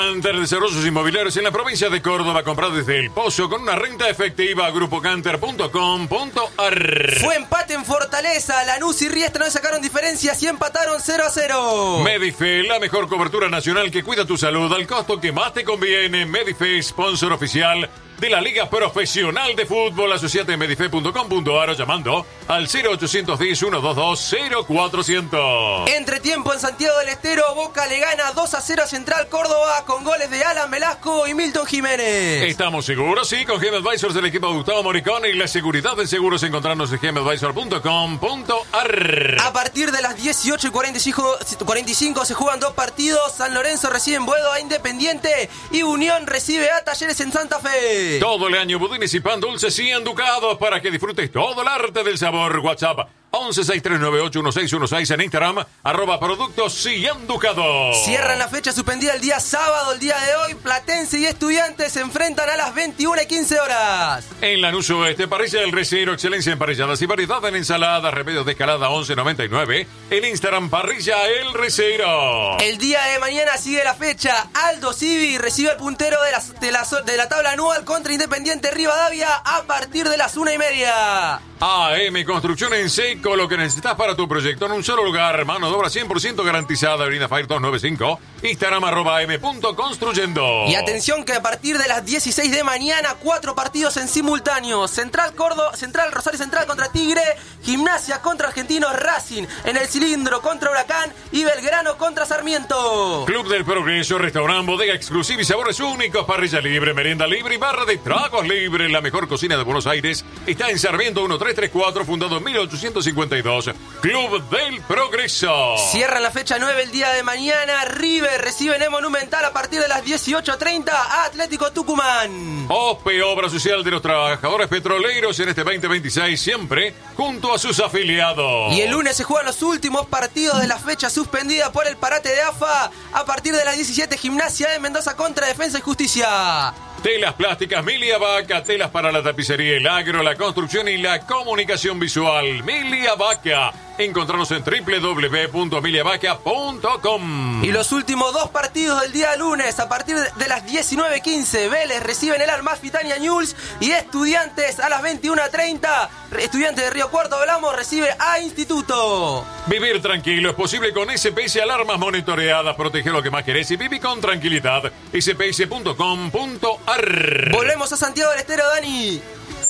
Canter Desarrollos Inmobiliarios en la provincia de Córdoba. Comprar desde El Pozo con una renta efectiva. grupocanter.com.ar. Fue empate en Fortaleza. Lanús y Riestra no sacaron diferencias y empataron 0-0. Medife, la mejor cobertura nacional que cuida tu salud al costo que más te conviene. Medife, sponsor oficial de la Liga Profesional de Fútbol. Asociate en medife.com.ar o llamando al 0810-122-0400. Entretiempo en Santiago del Estero. Boca le gana 2-0 a Central Córdoba con goles de Alan Velasco y Milton Jiménez. ¿Estamos seguros? Sí, con GM Advisors del equipo de Gustavo Moricón y la seguridad en seguros. Encontrarnos en gmadvisor.com.ar. A partir de las 18:45 se juegan dos partidos. San Lorenzo recibe en Boedo a Independiente y Unión recibe a Talleres en Santa Fe. Todo el año budines y pan dulces y enducados para que disfrutes todo el arte del sabor. WhatsApp 1163981616, en Instagram @productos y enducados. Cierran la fecha suspendida el día sábado. El día de hoy, Platense y Estudiantes se enfrentan a las 21:15. En Lanús Oeste, Parrilla del Recero, excelencia en parrilladas y variedad en ensaladas, remedios de escalada 1199. En Instagram, Parrilla El Recero. El día de mañana sigue la fecha. Aldo Civi recibe el puntero de la tabla anual contra Independiente Rivadavia a partir de las 1:30. AM Construcción en Seco, lo que necesitas para tu proyecto en un solo lugar. Mano de obra 100% garantizada. Avenida Fire 295. Instagram @m.construyendo. Y atención que a partir de las 16 de mañana, 4 partidos en simultáneo. Central Rosario Central contra Tigre, Gimnasia contra Argentinos, Racing en el Cilindro contra Huracán y Belgrano contra Sarmiento. Club del Progreso, restaurante, bodega exclusiva y sabores únicos, parrilla libre, merienda libre y barra de tragos libre. La mejor cocina de Buenos Aires está en Sarmiento 1334, fundado en 1852. Club del Progreso. Cierran la fecha 9 el día de mañana. River recibe en el Monumental a partir de las 18:30 a Atlético Tucumán. OPE, Obra Social de los Trabajadores Petroleros, en este 2026, siempre junto a sus afiliados. Y el lunes se juegan los últimos partidos de la fecha suspendida por el parate de AFA. A partir de las 17, Gimnasia de Mendoza contra Defensa y Justicia. Telas plásticas Milia Vaca, telas para la tapicería, el agro, la construcción y la comunicación visual. Milia Vaca. Encontrarnos en www.miliavaca.com. Y los últimos dos partidos del día lunes, a partir de las 19:15, Vélez reciben el Amalfitania News y Estudiantes a las 21:30. Estudiantes de Río Cuarto Hablamos recibe a Instituto. Vivir tranquilo es posible con SPS Alarmas Monitoreadas. Protege lo que más querés y viví con tranquilidad. sps.com.ar. Volvemos a Santiago del Estero, Dani.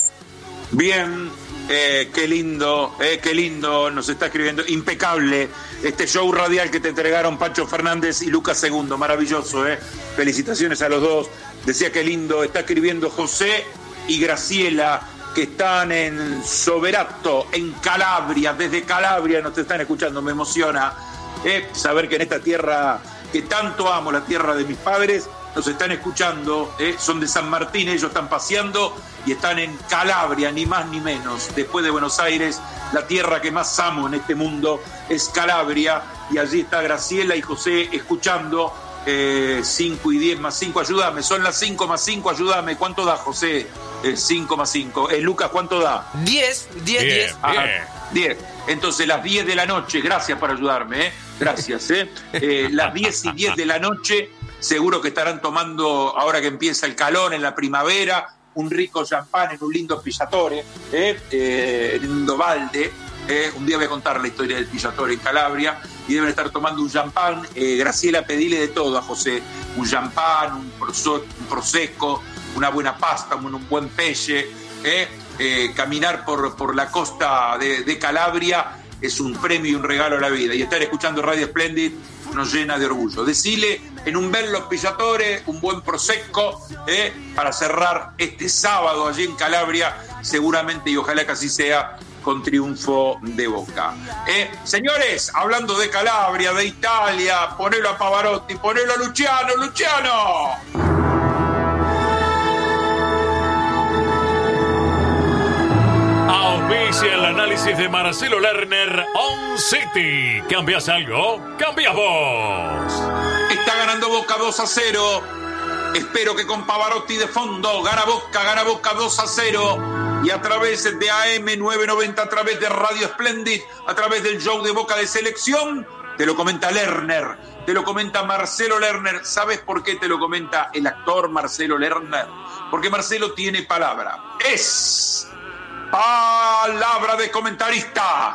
Bien. Qué lindo, nos está escribiendo. Impecable este show radial que te entregaron Pancho Fernández y Lucas Segundo. Maravilloso, felicitaciones a los dos. Decía qué lindo, está escribiendo José y Graciela, que están en Soverato, en Calabria. Desde Calabria nos están escuchando, me emociona saber que en esta tierra que tanto amo, la tierra de mis padres, nos están escuchando, son de San Martín, ellos están paseando y están en Calabria, ni más ni menos. Después de Buenos Aires, la tierra que más amo en este mundo es Calabria, y allí está Graciela y José escuchando. 5 y 10 más 5, ayúdame, son las 5 más 5, ayúdame. ¿Cuánto da, José? 5 más 5. Lucas, ¿cuánto da? 10. 10. Entonces, las 10 de la noche, gracias por ayudarme, gracias. Las 10:10 de la noche, seguro que estarán tomando, ahora que empieza el calor en la primavera, un rico champán en un lindo pillatore, en un lindo balde. Un día voy a contar la historia del pillatore en Calabria, y deben estar tomando un champán. Graciela, pedile de todo a José: un champán, un prosecco, una buena pasta, un buen pelle. Caminar por la costa de Calabria es un premio y un regalo a la vida, y estar escuchando Radio Splendid nos llena de orgullo. Decile en un bello pillatore, un buen prosecco, para cerrar este sábado allí en Calabria, seguramente, y ojalá que así sea, con triunfo de Boca. Señores, hablando de Calabria, de Italia, ponelo a Pavarotti, ponelo a Luciano. Auspicia el análisis de Marcelo Lerner. On City. ¿Cambias algo? ¡Cambias vos! Está ganando Boca 2-0. Espero que con Pavarotti de fondo gana Boca 2-0. Y a través de AM990, a través de Radio Splendid, a través del show de Boca de Selección, te lo comenta Lerner. te lo comenta Marcelo Lerner. ¿Sabes por qué te lo comenta el actor Marcelo Lerner? Porque Marcelo tiene palabra. Es palabra de comentarista.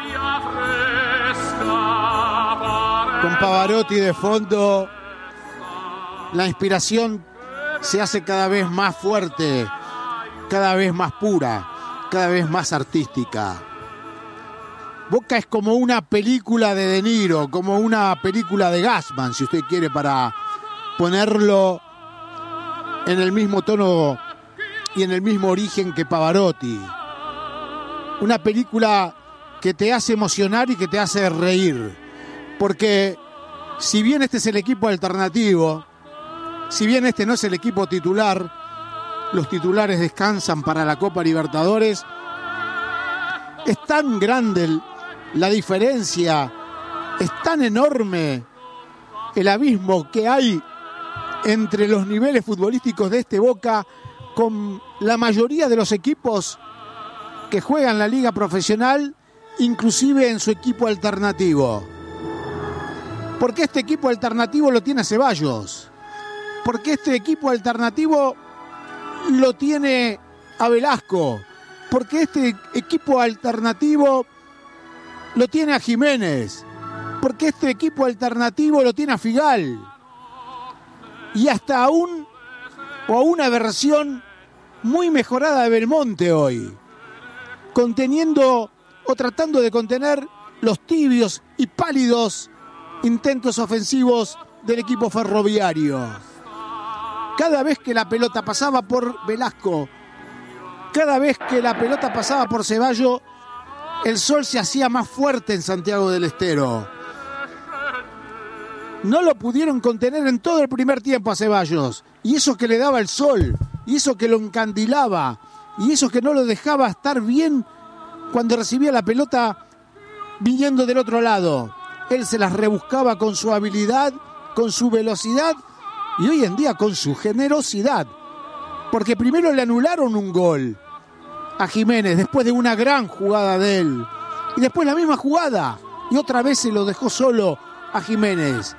Con Pavarotti de fondo, la inspiración se hace cada vez más fuerte, cada vez más pura, cada vez más artística. Boca es como una película de De Niro, como una película de Gassman, si usted quiere, para ponerlo en el mismo tono y en el mismo origen que Pavarotti. Una película que te hace emocionar y que te hace reír. Porque si bien este es el equipo alternativo, si bien este no es el equipo titular, los titulares descansan para la Copa Libertadores, es tan grande la diferencia, es tan enorme el abismo que hay entre los niveles futbolísticos de este Boca con la mayoría de los equipos que juegan la liga profesional, inclusive en su equipo alternativo. Porque este equipo alternativo lo tiene Ceballos, porque este equipo alternativo lo tiene a Velasco, porque este equipo alternativo lo tiene a Jiménez, porque este equipo alternativo lo tiene a Figal, y hasta a una versión muy mejorada de Belmonte hoy, conteniendo o tratando de contener los tibios y pálidos intentos ofensivos del equipo ferroviario. Cada vez que la pelota pasaba por Velasco, cada vez que la pelota pasaba por Ceballos, el sol se hacía más fuerte en Santiago del Estero. No lo pudieron contener en todo el primer tiempo a Ceballos, y eso que le daba el sol, y eso que lo encandilaba, y eso que no lo dejaba estar bien cuando recibía la pelota viniendo del otro lado. Él se las rebuscaba con su habilidad, con su velocidad y hoy en día con su generosidad. Porque primero le anularon un gol a Jiménez después de una gran jugada de él. Y después la misma jugada. Y otra vez se lo dejó solo a Jiménez.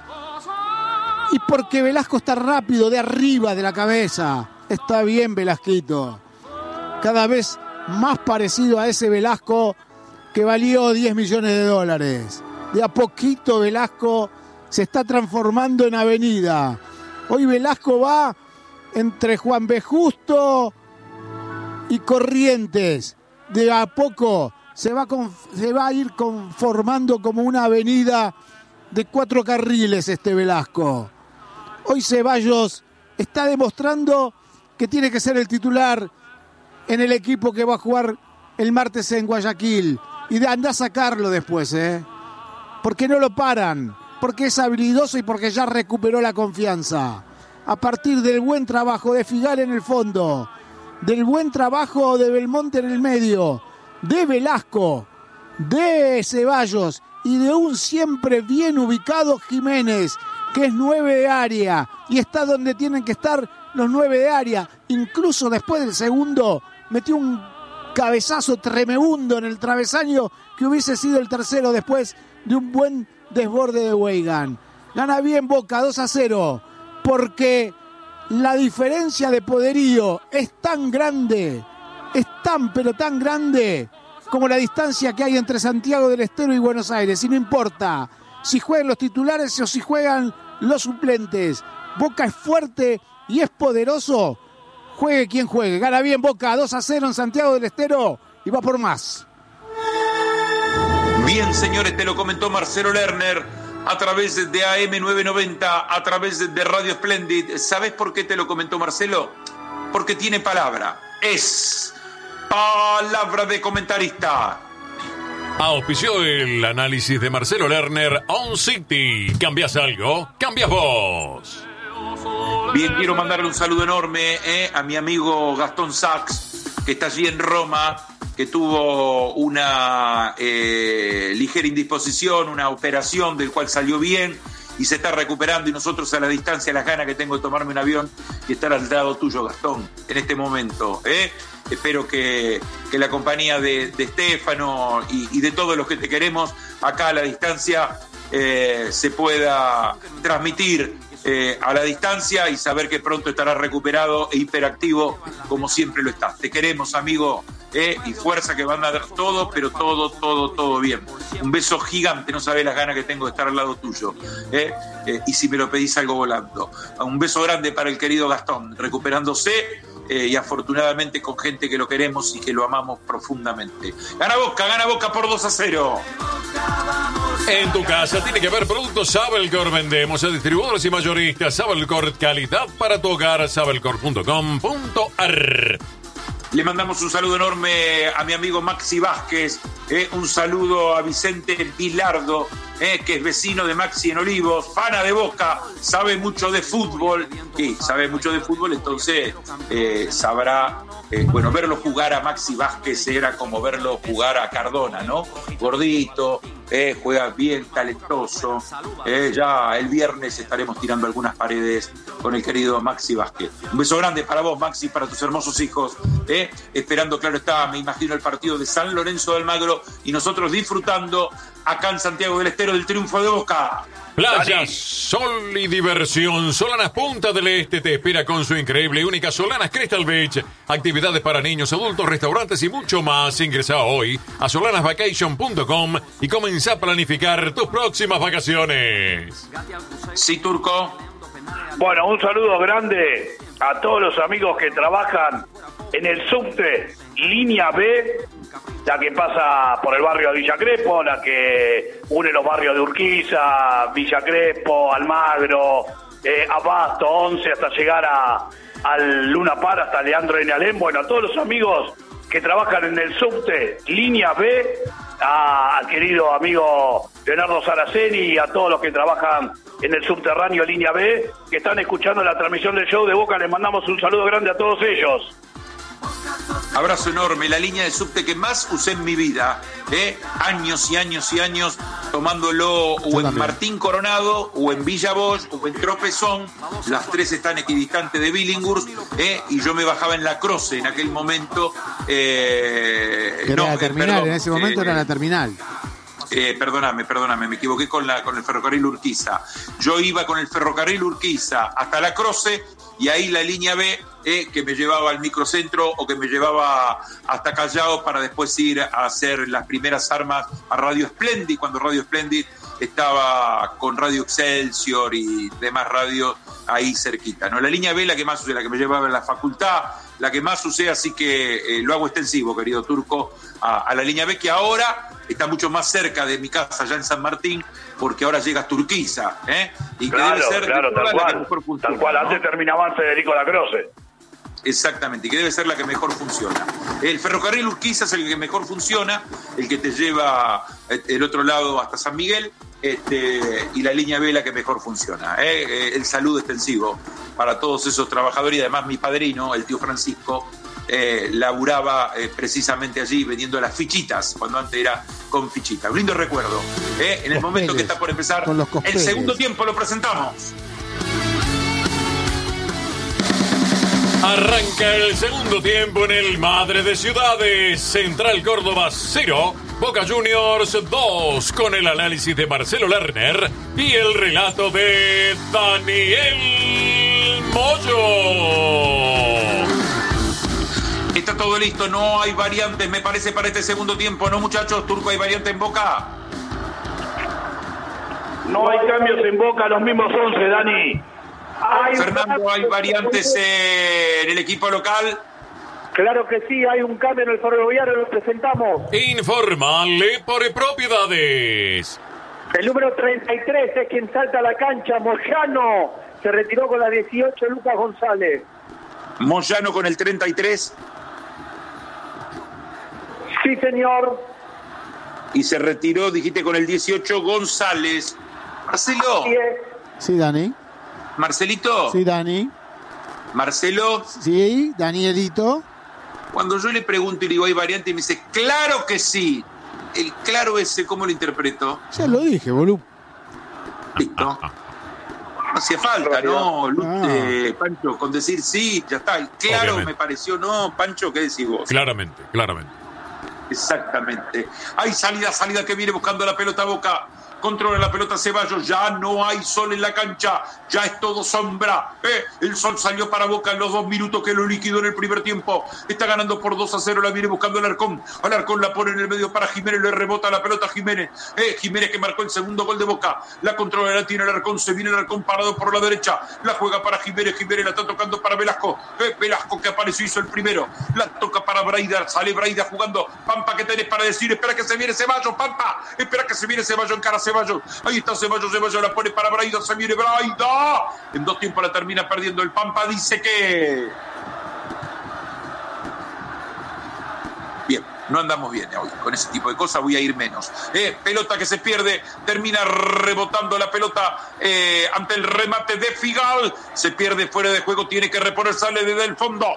Y porque Velasco está rápido de arriba de la cabeza. Está bien Velasquito. Cada vez más parecido a ese Velasco que valió $10 millones. De a poquito Velasco se está transformando en avenida. Hoy Velasco va entre Juan B. Justo y Corrientes. De a poco se va a ir conformando como una avenida de 4 carriles este Velasco. Hoy Ceballos está demostrando que tiene que ser el titular en el equipo que va a jugar el martes en Guayaquil. Y anda a sacarlo después, porque no lo paran, porque es habilidoso y porque ya recuperó la confianza. A partir del buen trabajo de Figal en el fondo, del buen trabajo de Belmonte en el medio, de Velasco, de Ceballos y de un siempre bien ubicado Jiménez, que es 9 de área y está donde tienen que estar los 9 de área. Incluso después del segundo metió un cabezazo tremebundo en el travesaño que hubiese sido el tercero después de un buen desborde de Weigand. Gana bien Boca 2-0 porque la diferencia de poderío es tan grande, es tan pero tan grande como la distancia que hay entre Santiago del Estero y Buenos Aires. Y no importa si juegan los titulares o si juegan los suplentes. Boca es fuerte y es poderoso. Juegue quien juegue. Gana bien Boca 2-0 en Santiago del Estero y va por más. Bien, señores, te lo comentó Marcelo Lerner a través de AM990, a través de Radio Splendid. ¿Sabes por qué te lo comentó Marcelo? Porque tiene palabra. Es palabra de comentarista. Auspició el análisis de Marcelo Lerner. On City. ¿Cambias algo? ¡Cambias vos! Bien, quiero mandarle un saludo enorme a mi amigo Gastón Sachs, que está allí en Roma, que tuvo una ligera indisposición, una operación del cual salió bien y se está recuperando, y nosotros a la distancia, las ganas que tengo de tomarme un avión y estar al lado tuyo, Gastón, en este momento. Espero que la compañía de Stefano y de todos los que te queremos acá a la distancia se pueda transmitir a la distancia y saber que pronto estarás recuperado e hiperactivo como siempre lo estás. Te queremos, amigo, y fuerza, que van a dar todo, pero todo bien. Un beso gigante, no sabés las ganas que tengo de estar al lado tuyo, y si me lo pedís salgo volando. Un beso grande para el querido Gastón, recuperándose, y afortunadamente con gente que lo queremos y que lo amamos profundamente. Gana Boca por 2-0. En tu casa tiene que haber productos Sabelcor. Vendemos a distribuidores y mayoristas. Sabelcor, calidad para tu hogar. Sabelcor.com.ar. Le mandamos un saludo enorme a mi amigo Maxi Vázquez, un saludo a Vicente Pilardo, que es vecino de Maxi en Olivos, fana de Boca, sabe mucho de fútbol, entonces sabrá, verlo jugar a Maxi Vázquez era como verlo jugar a Cardona, ¿no? Gordito, juega bien, talentoso, ya el viernes estaremos tirando algunas paredes con el querido Maxi Vázquez. Un beso grande para vos, Maxi, para tus hermosos hijos, esperando, claro está, me imagino el partido de San Lorenzo de Almagro y nosotros disfrutando acá en Santiago del Estero del triunfo de Boca. Playa, sol y diversión. Solanas Punta del Este te espera con su increíble y única Solanas Crystal Beach. Actividades para niños, adultos, restaurantes y mucho más. Ingresá hoy a solanasvacation.com y comenzá a planificar tus próximas vacaciones. Sí, Turco. Bueno, un saludo grande a todos los amigos que trabajan en el subte Línea B, la que pasa por el barrio de Villa Crespo, la que une los barrios de Urquiza, Villa Crespo, Almagro, Abasto, 11, hasta llegar al Luna Par, hasta Leandro de Alem. Bueno, a todos los amigos que trabajan en el subte Línea B, al querido amigo Leonardo Saraceni y a todos los que trabajan en el subterráneo Línea B, que están escuchando la transmisión del show de Boca, les mandamos un saludo grande a todos ellos. Abrazo enorme, la línea de subte que más usé en mi vida, años y años y años, tomándolo o en Martín Coronado, o en Villa Bosch, o en Tropezón. Las tres están equidistantes de Billinghurst, y yo me bajaba en la Croce en aquel momento. Era la terminal, en ese momento era la terminal. Perdóname, me equivoqué con el ferrocarril Urquiza. Yo iba con el ferrocarril Urquiza hasta la Croce y ahí la línea B, que me llevaba al microcentro o que me llevaba hasta Callao para después ir a hacer las primeras armas a Radio Splendid, cuando Radio Splendid estaba con Radio Excelsior y demás radios ahí cerquita, ¿no? La línea B, la que más usé, la que me llevaba a la facultad, la que más usé, así que lo hago extensivo, querido Turco, a la línea B, que ahora está mucho más cerca de mi casa, allá en San Martín, porque ahora llega hasta Urquiza, y que claro, debe ser claro, tal cual, antes terminaba en Federico Lacroce. Exactamente, y que debe ser la que mejor funciona. El ferrocarril Urquiza es el que mejor funciona, el que te lleva el otro lado hasta San Miguel, y la línea B la que mejor funciona. El saludo extensivo para todos esos trabajadores, y además mi padrino, el tío Francisco, laburaba precisamente allí vendiendo las fichitas, cuando antes era con fichitas. Un lindo recuerdo. En el momento que está por empezar el segundo tiempo, lo presentamos. Arranca el segundo tiempo en el Madre de Ciudades. Central Córdoba 0, Boca Juniors 2, con el análisis de Marcelo Lerner y el relato de Daniel Moyo. Está todo listo, no hay variantes, me parece, para este segundo tiempo, ¿no, muchachos? Turco, ¿hay variantes en Boca? No hay cambios en Boca, los mismos 11, Dani. Fernando, ¿hay variantes en el equipo local? Claro que sí, hay un cambio en el Ferroviario, lo presentamos. Informale por propiedades. El número 33 es quien salta a la cancha, Moyano. Se retiró con la 18, Lucas González. Moyano con el 33. Sí, señor. Y se retiró, dijiste, con el 18, González. Marcelo. Sí, Dani. Marcelito. Sí, Dani. Marcelo. Sí, Danielito. Cuando yo le pregunto y le digo, ¿hay variante? Y me dice, claro que sí. El claro ese, ¿cómo lo interpreto? Ya lo dije, boludo. Listo. No hacía falta, ¿no? Pancho, con decir sí, ya está. El claro, obviamente. Me pareció, ¿no? Pancho, ¿qué decís vos? Claramente. Exactamente. Hay salida que viene buscando la pelota Boca. controla la pelota Ceballos, ya no hay sol en la cancha, ya es todo sombra. El sol salió para Boca en los 2 minutos que lo liquidó en el primer tiempo. Está ganando por 2-0, la viene buscando Alarcón. Alarcón la pone en el medio para Jiménez, le rebota la pelota a Jiménez. Jiménez que marcó el segundo gol de Boca. La controla, la tiene Alarcón, se viene Alarcón parado por la derecha. La juega para Jiménez, Jiménez la está tocando para Velasco. Velasco que apareció, hizo el primero. La toca para Braida, sale Braida jugando. Pampa, ¿qué tenés para decir? Espera que se viene Ceballos, Pampa. Espera que se viene Ceballos, encara Ceballos. Ahí está Ceballos la pone para Braida, se viene Braida. En 2 tiempos la termina perdiendo el Pampa, dice que... Bien, no andamos bien hoy. Con ese tipo de cosas voy a ir menos. Pelota que se pierde, termina rebotando la pelota ante el remate de Figal. Se pierde fuera de juego, tiene que reponer, sale desde el fondo.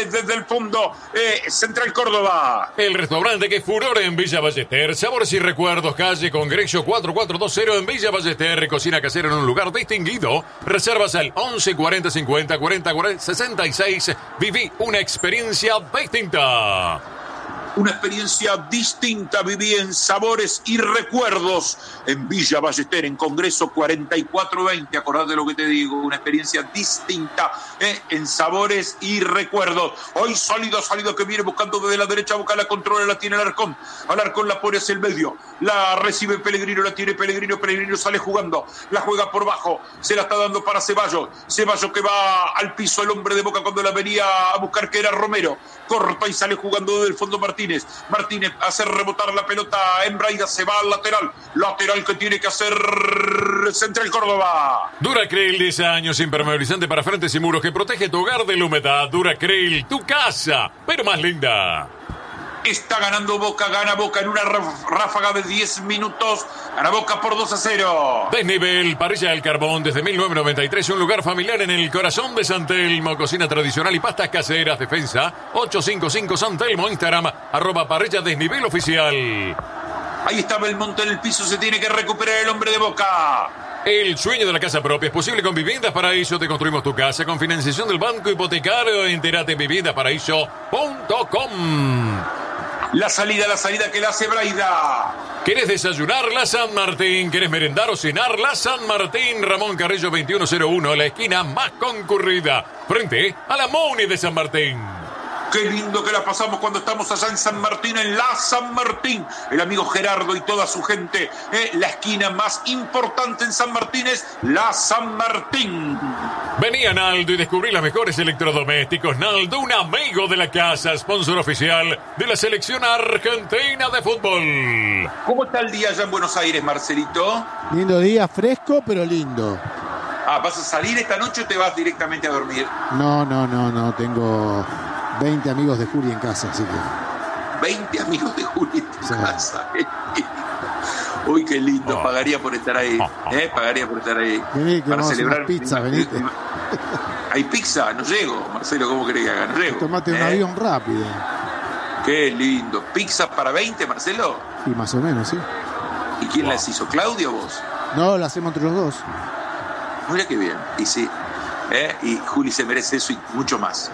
Central Córdoba. El restaurante que furor en Villa Ballester. Sabores y recuerdos, calle Congreso 4420 en Villa Ballester. Cocina casera en un lugar distinguido. Reservas al 11 40 50 40 40 66. Viví una experiencia distinta. Una experiencia distinta viví en Sabores y Recuerdos en Villa Ballester, en Congreso 4420. Acordate lo que te digo, una experiencia distinta en Sabores y Recuerdos. Hoy sólido que viene buscando desde la derecha, Boca la controla, la tiene Alarcón. Alarcón la pone hacia el medio, la recibe Pellegrino, la tiene Pellegrino sale jugando, la juega por bajo, se la está dando para Ceballos. Ceballos que va al piso, el hombre de Boca cuando la venía a buscar, que era Romero. Corta y sale jugando desde el fondo Martínez hace rebotar la pelota en Braida, se va al lateral que tiene que hacer Central Córdoba. Duracryl, 10 años, impermeabilizante para frentes y muros que protege tu hogar de la humedad. Duracryl, tu casa, pero más linda. Está ganando Boca, gana Boca en una ráfaga de 10 minutos. Gana Boca por 2-0. Desnivel, parrilla del carbón desde 1993. Un lugar familiar en el corazón de San Telmo. Cocina tradicional y pastas caseras. Defensa 855 San Telmo. Instagram @parrilla desnivel oficial. Ahí está Belmonte en el piso. Se tiene que recuperar el hombre de Boca. El sueño de la casa propia es posible con Viviendas Paraíso. Te construimos tu casa con financiación del Banco Hipotecario. Entérate en viviendasparaíso.com. La salida que la hace Braida. ¿Querés desayunar? La San Martín. ¿Querés merendar o cenar? La San Martín. Ramón Carrillo 2101, la esquina más concurrida, frente a la Muni de San Martín. Qué lindo que la pasamos cuando estamos allá en San Martín, en la San Martín. El amigo Gerardo y toda su gente. La esquina más importante en San Martín es la San Martín. Vení a Naldo y descubrí los mejores electrodomésticos. Naldo, un amigo de la casa, sponsor oficial de la selección argentina de fútbol. ¿Cómo está el día allá en Buenos Aires, Marcelito? Lindo día, fresco, pero lindo. ¿Vas a salir esta noche o te vas directamente a dormir? No, tengo 20 amigos de Juli en casa, así que... 20 amigos de Juli en tu casa. Uy, qué lindo, pagaría por estar ahí. Pagaría por estar ahí. Vení, que para vamos celebrar. a hacer pizza, venite. ¿Hay pizza? No llego, Marcelo, ¿cómo querés que haga? No llego. Tomate un avión rápido. Qué lindo. ¿Pizza para 20, Marcelo? Sí, más o menos, sí. ¿Y quién las hizo, Claudio o vos? No, la hacemos entre los dos. Mira qué bien. Y sí. Y Juli se merece eso y mucho más,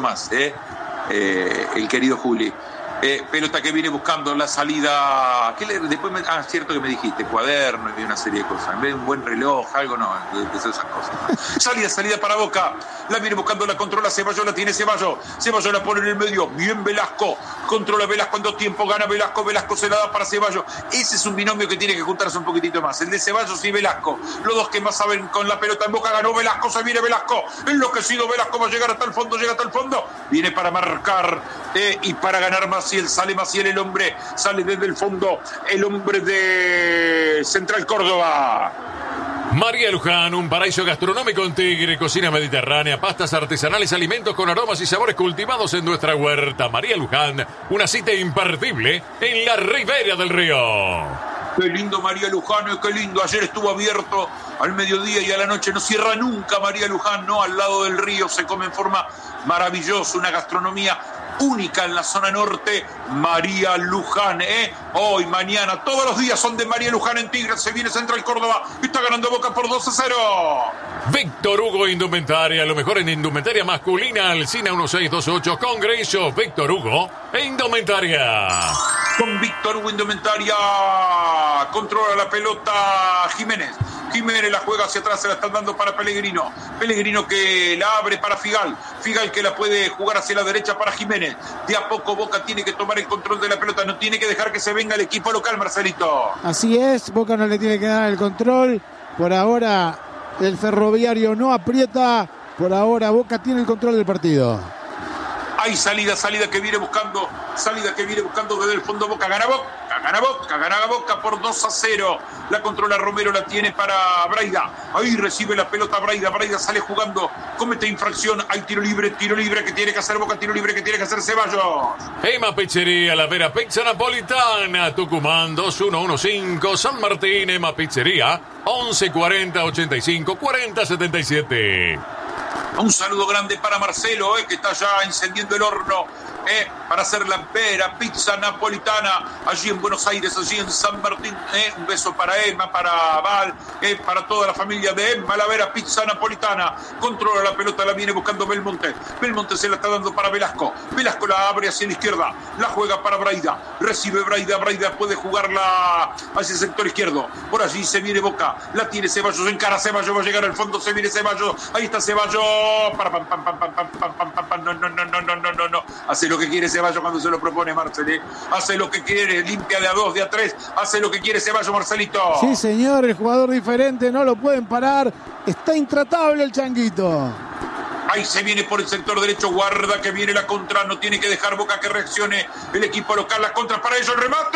el querido Juli. Pelota que viene buscando la salida. Después cierto que me dijiste, cuaderno y una serie de cosas. En vez de un buen reloj, algo no, de esas cosas. Salida para Boca. La viene buscando, la controla Ceballos, la tiene Ceballos. Ceballos la pone en el medio. Bien Velasco. Controla Velasco en 2 tiempos, gana Velasco. Velasco se la da para Ceballos. Ese es un binomio que tiene que juntarse un poquitito más. El de Ceballos y Velasco. Los dos que más saben con la pelota en Boca. Ganó Velasco, se viene Velasco. Enloquecido Velasco, va a llegar hasta el fondo, llega hasta el fondo. Viene para marcar y para ganar más. Sale Maciel, el hombre, sale desde el fondo, el hombre de Central Córdoba. María Luján, un paraíso gastronómico en Tigre, cocina mediterránea, pastas artesanales, alimentos con aromas y sabores cultivados en nuestra huerta. María Luján, una cita imperdible en la Ribera del Río. Qué lindo María Luján, qué lindo. Ayer estuvo abierto al mediodía y a la noche. No cierra nunca María Luján, ¿no? Al lado del río se come en forma maravillosa, una gastronomía única en la zona norte. María Luján, hoy, mañana, todos los días son de María Luján en Tigre. Se viene Central Córdoba y está ganando Boca por 2-0. Víctor Hugo Indumentaria, lo mejor en indumentaria masculina. Alcina 1628, Congreso. Víctor Hugo Indumentaria. Con Víctor Hugo Indumentaria Boca. Controla la pelota Jiménez. Jiménez la juega hacia atrás, se la están dando para Pellegrino. Pellegrino que la abre para Figal. Figal que la puede jugar hacia la derecha para Jiménez. De a poco Boca tiene que tomar el control de la pelota. No tiene que dejar que se venga el equipo local, Marcelito. Así es, Boca no le tiene que dar el control. Por ahora el Ferroviario no aprieta. Por ahora Boca tiene el control del partido. Hay salida que viene buscando desde el fondo Boca. Gana Boca por 2-0. La controla Romero, la tiene para Braida. Ahí recibe la pelota Braida sale jugando, comete infracción. Hay tiro libre que tiene que hacer Boca, tiro libre que tiene que hacer Ceballos. Ema Pizzería, La Vera Pizza Napolitana, Tucumán 2115, San Martín, Ema Pizzería, 1140 85 40 77. Un saludo grande para Marcelo, que está ya encendiendo el horno para hacer la Vera Pizza Napolitana allí en Buenos Aires, allí en San Martín. Un beso para Emma, para Val, para toda la familia de Emma. La Vera Pizza Napolitana controla la pelota, la viene buscando Belmonte se la está dando para Velasco la abre hacia la izquierda, la juega para Braida, recibe Braida puede jugarla hacia el sector izquierdo. Por allí se viene Boca, la tiene Ceballos, encara Ceballos, va a llegar al fondo, se viene Ceballos, ahí está Ceballos. No. Hace lo que quiere Ceballos cuando se lo propone Marcel. Hace lo que quiere, limpia de a 2, de a 3. Hace lo que quiere Ceballos, Marcelito. Sí, señor, el jugador diferente, no lo pueden parar. Está intratable el Changuito. Ahí se viene por el sector derecho, guarda que viene la contra, no tiene que dejar Boca que reaccione el equipo local, la contra para ellos, el remate,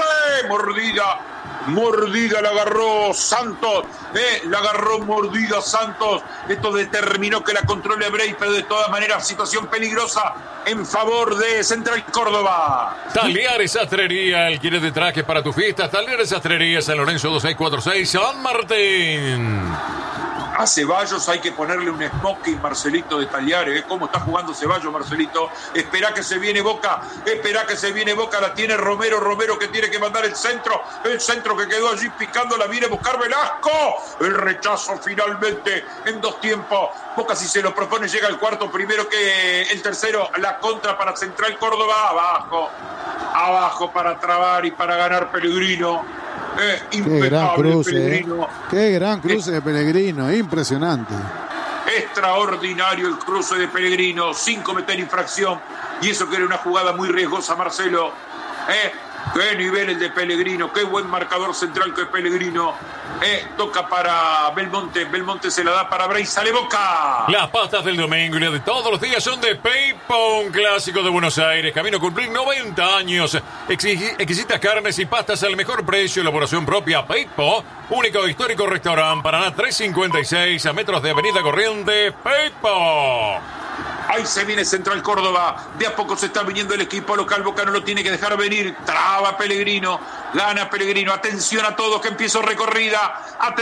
mordida la agarró Santos, mordida Santos. Esto determinó que la controle Bray, pero de todas maneras situación peligrosa en favor de Central Córdoba. Talleres Sastrería, el quiere de traje para tu fiesta. Talleres Sastrería, San Lorenzo 2646, San Martín. A Ceballos hay que ponerle un smoking, Marcelito, de Talleres. ¿Cómo está jugando Ceballos, Marcelito? Espera que se viene Boca, la tiene Romero que tiene que mandar el centro que quedó allí picando, la viene a buscar Velasco. El rechazo finalmente en 2 tiempos. Boca, si se lo propone, llega al cuarto primero que el tercero. La contra para Central Córdoba, abajo para trabar y para ganar Pellegrino. Qué gran cruce de Pellegrino, impresionante. Extraordinario el cruce de Pellegrino, sin cometer infracción, y eso que era una jugada muy riesgosa, Marcelo. Qué nivel el de Pellegrino, qué buen marcador central que es Pellegrino. Toca para Belmonte se la da para Bray, sale Boca. Las pastas del domingo y las de todos los días son de Peipo, un clásico de Buenos Aires, camino a cumplir 90 años. Exquisitas carnes y pastas al mejor precio, elaboración propia. Peipo, único histórico restaurante, Paraná 356, a metros de Avenida Corriente. Peipo. Ahí se viene Central Córdoba, de a poco se está viniendo el equipo local, Boca no lo tiene que dejar venir, traba Pellegrino, gana Pellegrino, atención a todos que empiezo recorrida,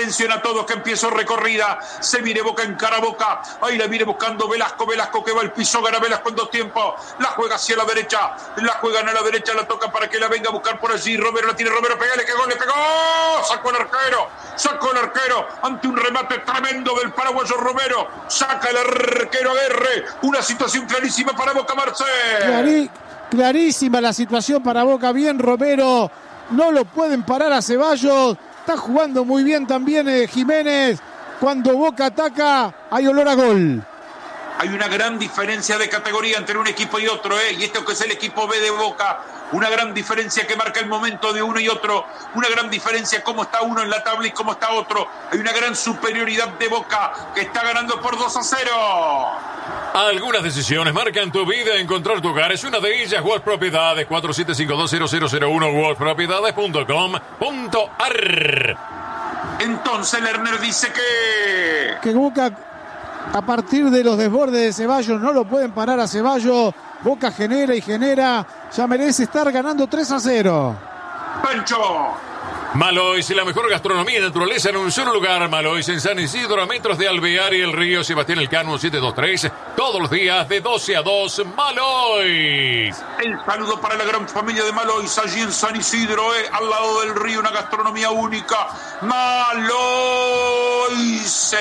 se viene Boca, encara Boca, ahí la viene buscando Velasco que va al piso, gana Velasco en 2 tiempos, la juega hacia la derecha, la toca para que la venga a buscar por allí, Romero la tiene, pegale, que gol, le pegó, sacó el arquero, ante un remate tremendo del paraguayo Romero, saca el arquero Aguerre, una situación clarísima para Boca, Marcel. Clarísima la situación para Boca, bien Romero, no lo pueden parar a Ceballos, está jugando muy bien también Jiménez, cuando Boca ataca hay olor a gol. Hay una gran diferencia de categoría entre un equipo y otro, y esto que es el equipo B de Boca, una gran diferencia que marca el momento de uno y otro, una gran diferencia cómo está uno en la tabla y cómo está otro. Hay una gran superioridad de Boca que está ganando por 2-0. Algunas decisiones marcan tu vida. Encontrar tu hogar es una de ellas. Wolf Propiedades, 47520001, wolfpropiedades.com.ar. Entonces Lerner dice que Boca, a partir de los desbordes de Ceballos, no lo pueden parar a Ceballos. Boca genera, ya merece estar ganando 3-0. Pancho. Malois, la mejor gastronomía y naturaleza en un solo lugar. Malois en San Isidro, a metros de Alvear y el río Sebastián Elcano 723. Todos los días de 12 a 2. Malois. El saludo para la gran familia de Malois allí en San Isidro, al lado del río, una gastronomía única. Malois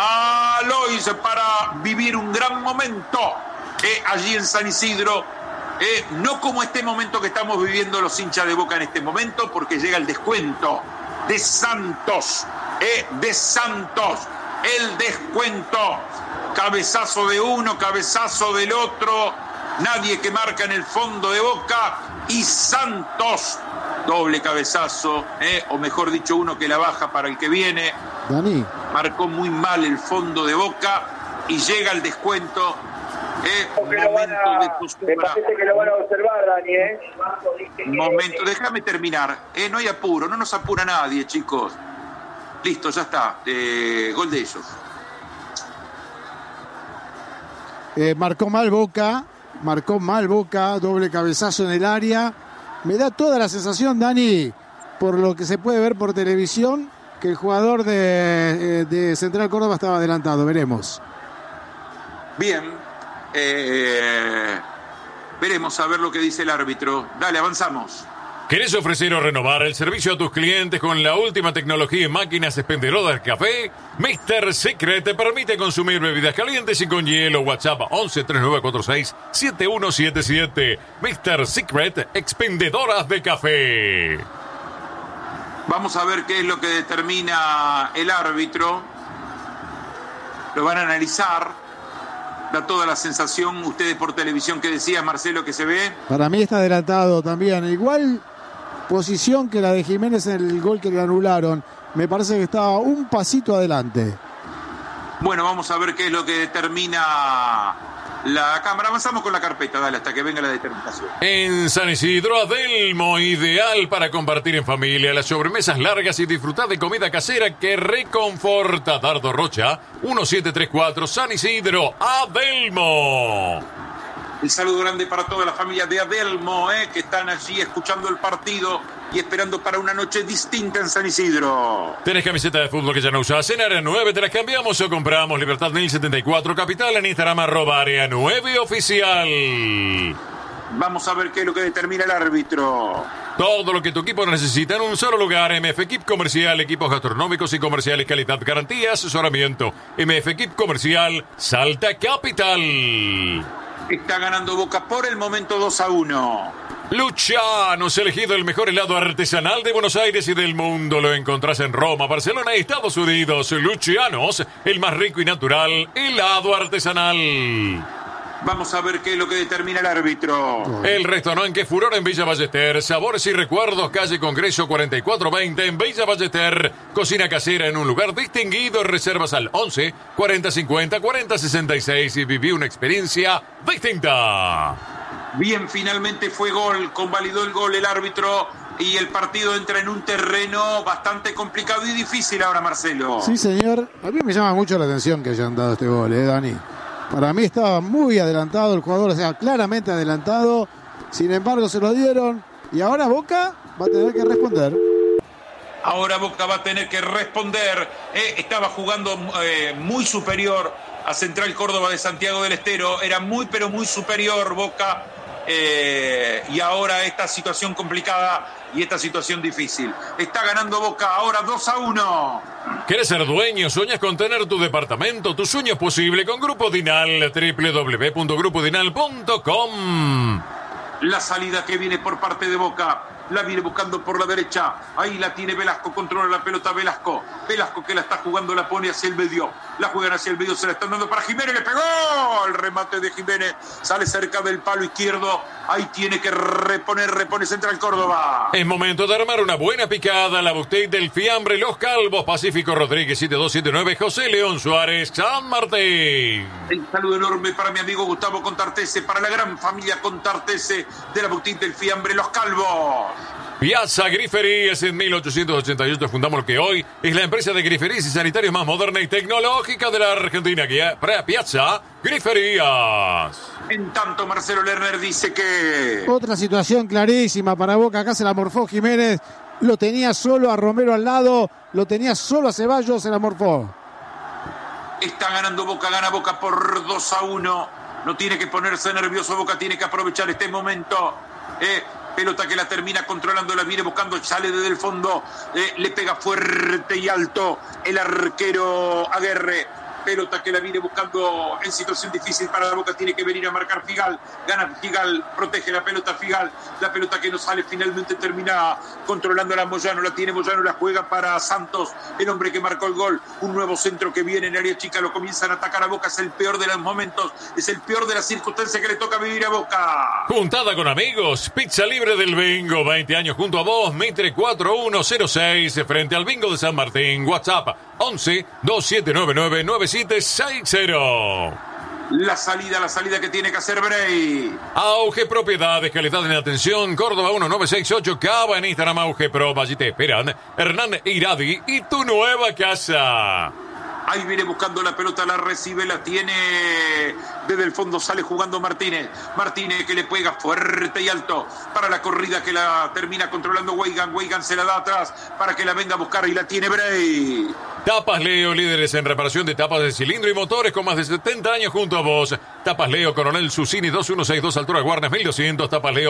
para vivir un gran momento allí en San Isidro. No como este momento que estamos viviendo los hinchas de Boca en este momento, porque llega el descuento de Santos. De Santos. El descuento. Cabezazo de uno, cabezazo del otro. Nadie que marca en el fondo de Boca. Y Santos. Doble cabezazo. O mejor dicho, uno que la baja para el que viene. Dani. Marcó muy mal el fondo de Boca. Y llega el descuento. Me parece que lo van a observar, Dani. Momento, déjame terminar. No hay apuro, no nos apura nadie, chicos. Listo, ya está. Gol de ellos. Marcó mal Boca, doble cabezazo en el área. Me da toda la sensación, Dani, por lo que se puede ver por televisión, que el jugador de Central Córdoba estaba adelantado. Veremos. Bien. Veremos a ver lo que dice el árbitro. Dale, avanzamos. ¿Querés ofrecer o renovar el servicio a tus clientes con la última tecnología en máquinas expendedoras de café? Mr. Secret te permite consumir bebidas calientes y con hielo. WhatsApp 11 3946 7177. Mr. Secret, expendedoras de café. Vamos a ver qué es lo que determina el árbitro. Lo van a analizar. Da toda la sensación, ustedes por televisión, que decía Marcelo, que se ve. Para mí está adelantado también. Igual posición que la de Jiménez en el gol que le anularon. Me parece que estaba un pasito adelante. Bueno, vamos a ver qué es lo que determina la cámara. Avanzamos con la carpeta, dale, hasta que venga la determinación. En San Isidro, Adelmo, ideal para compartir en familia, las sobremesas largas y disfrutar de comida casera que reconforta. Dardo Rocha, 1734, San Isidro, Adelmo. Un saludo grande para toda la familia de Adelmo, que están allí escuchando el partido y esperando para una noche distinta en San Isidro. ¿Tenés camiseta de fútbol que ya no usás? En Área 9 te las cambiamos o compramos. Libertad 1074 Capital, en Instagram @Área 9 Oficial. Vamos a ver qué es lo que determina el árbitro. Todo lo que tu equipo necesita en un solo lugar. MF Equip Comercial, equipos gastronómicos y comerciales, calidad, garantía, asesoramiento. MF Equip Comercial, Salta Capital. Está ganando Boca por el momento 2-1. Lucianos, elegido el mejor helado artesanal de Buenos Aires y del mundo. Lo encontrás en Roma, Barcelona y Estados Unidos. Lucianos, el más rico y natural helado artesanal. Vamos a ver qué es lo que determina el árbitro. El restaurante Furor en Villa Ballester. Sabores y recuerdos, calle Congreso 4420 en Villa Ballester. Cocina casera en un lugar distinguido. Reservas al 11 40 50 40 66 y viví una experiencia distinta. Bien, finalmente fue gol. Convalidó el gol el árbitro. Y el partido entra en un terreno bastante complicado y difícil ahora, Marcelo. Sí, señor. A mí me llama mucho la atención que hayan dado este gol, Dani. Para mí estaba muy adelantado el jugador, o sea, claramente adelantado. Sin embargo, se lo dieron. Y ahora Boca va a tener que responder. Ahora Boca va a tener que responder. Estaba jugando muy superior a Central Córdoba de Santiago del Estero. Era muy, pero muy superior Boca. Y ahora esta situación complicada y esta situación difícil. Está ganando Boca ahora 2-1. ¿Quieres ser dueño? ¿Sueñas con tener tu departamento? Tu sueño es posible con Grupo Dinal, www.grupodinal.com. La salida que viene por parte de Boca. La viene buscando por la derecha. Ahí la tiene Velasco. Controla la pelota Velasco. Velasco que la está jugando, la pone hacia el medio. La juegan hacia el medio. Se la están dando para Jiménez. Le pegó. El remate de Jiménez. Sale cerca del palo izquierdo. Ahí tiene que repone Central Córdoba. Es momento de armar una buena picada. La boutique del fiambre Los Calvos. Pacífico Rodríguez 7279. José León Suárez, San Martín. Un saludo enorme para mi amigo Gustavo Contartese. Para la gran familia Contartese de la boutique del fiambre Los Calvos. Piazza Griferías. En 1888 fundamos lo que hoy es la empresa de griferías y sanitarios más moderna y tecnológica de la Argentina. Piazza Griferías. En tanto, Marcelo Lerner dice que... Otra situación clarísima para Boca. Acá se la morfó Jiménez. Lo tenía solo a Romero al lado. Lo tenía solo a Ceballos. Se la morfó. Está ganando Boca. Gana Boca por 2-1. No tiene que ponerse nervioso Boca. Tiene que aprovechar este momento. Pelota que la termina controlando, la viene buscando, sale desde el fondo, le pega fuerte y alto el arquero Aguerre. pelota que la viene buscando en situación difícil para la Boca, tiene que venir a marcar Figal, gana Figal, protege la pelota Figal, la pelota que no sale, finalmente termina controlando a Moyano, la tiene Moyano, la juega para Santos, el hombre que marcó el gol, un nuevo centro que viene en área chica, lo comienzan a atacar a Boca, es el peor de los momentos, es el peor de las circunstancias que le toca vivir a Boca. Juntada con amigos, pizza libre del Bingo, 20 años junto a vos, Mitre 4106, frente al Bingo de San Martín, WhatsApp 11 2799 9760. La salida que tiene que hacer Bray. Auge Propiedades, calidad en atención, Córdoba 1968, Cava en Instagram, Auge Pro, allí te esperan Hernán Iradi y tu nueva casa. Ahí viene buscando la pelota, la recibe, la tiene desde el fondo, sale jugando Martínez que le pega fuerte y alto para la corrida que la termina controlando Weigan se la da atrás para que la venga a buscar y la tiene Bray. Tapas Leo, líderes en reparación de tapas de cilindro y motores con más de 70 años junto a vos. Tapas Leo, Coronel Susini 2162, altura Guarnes 1200,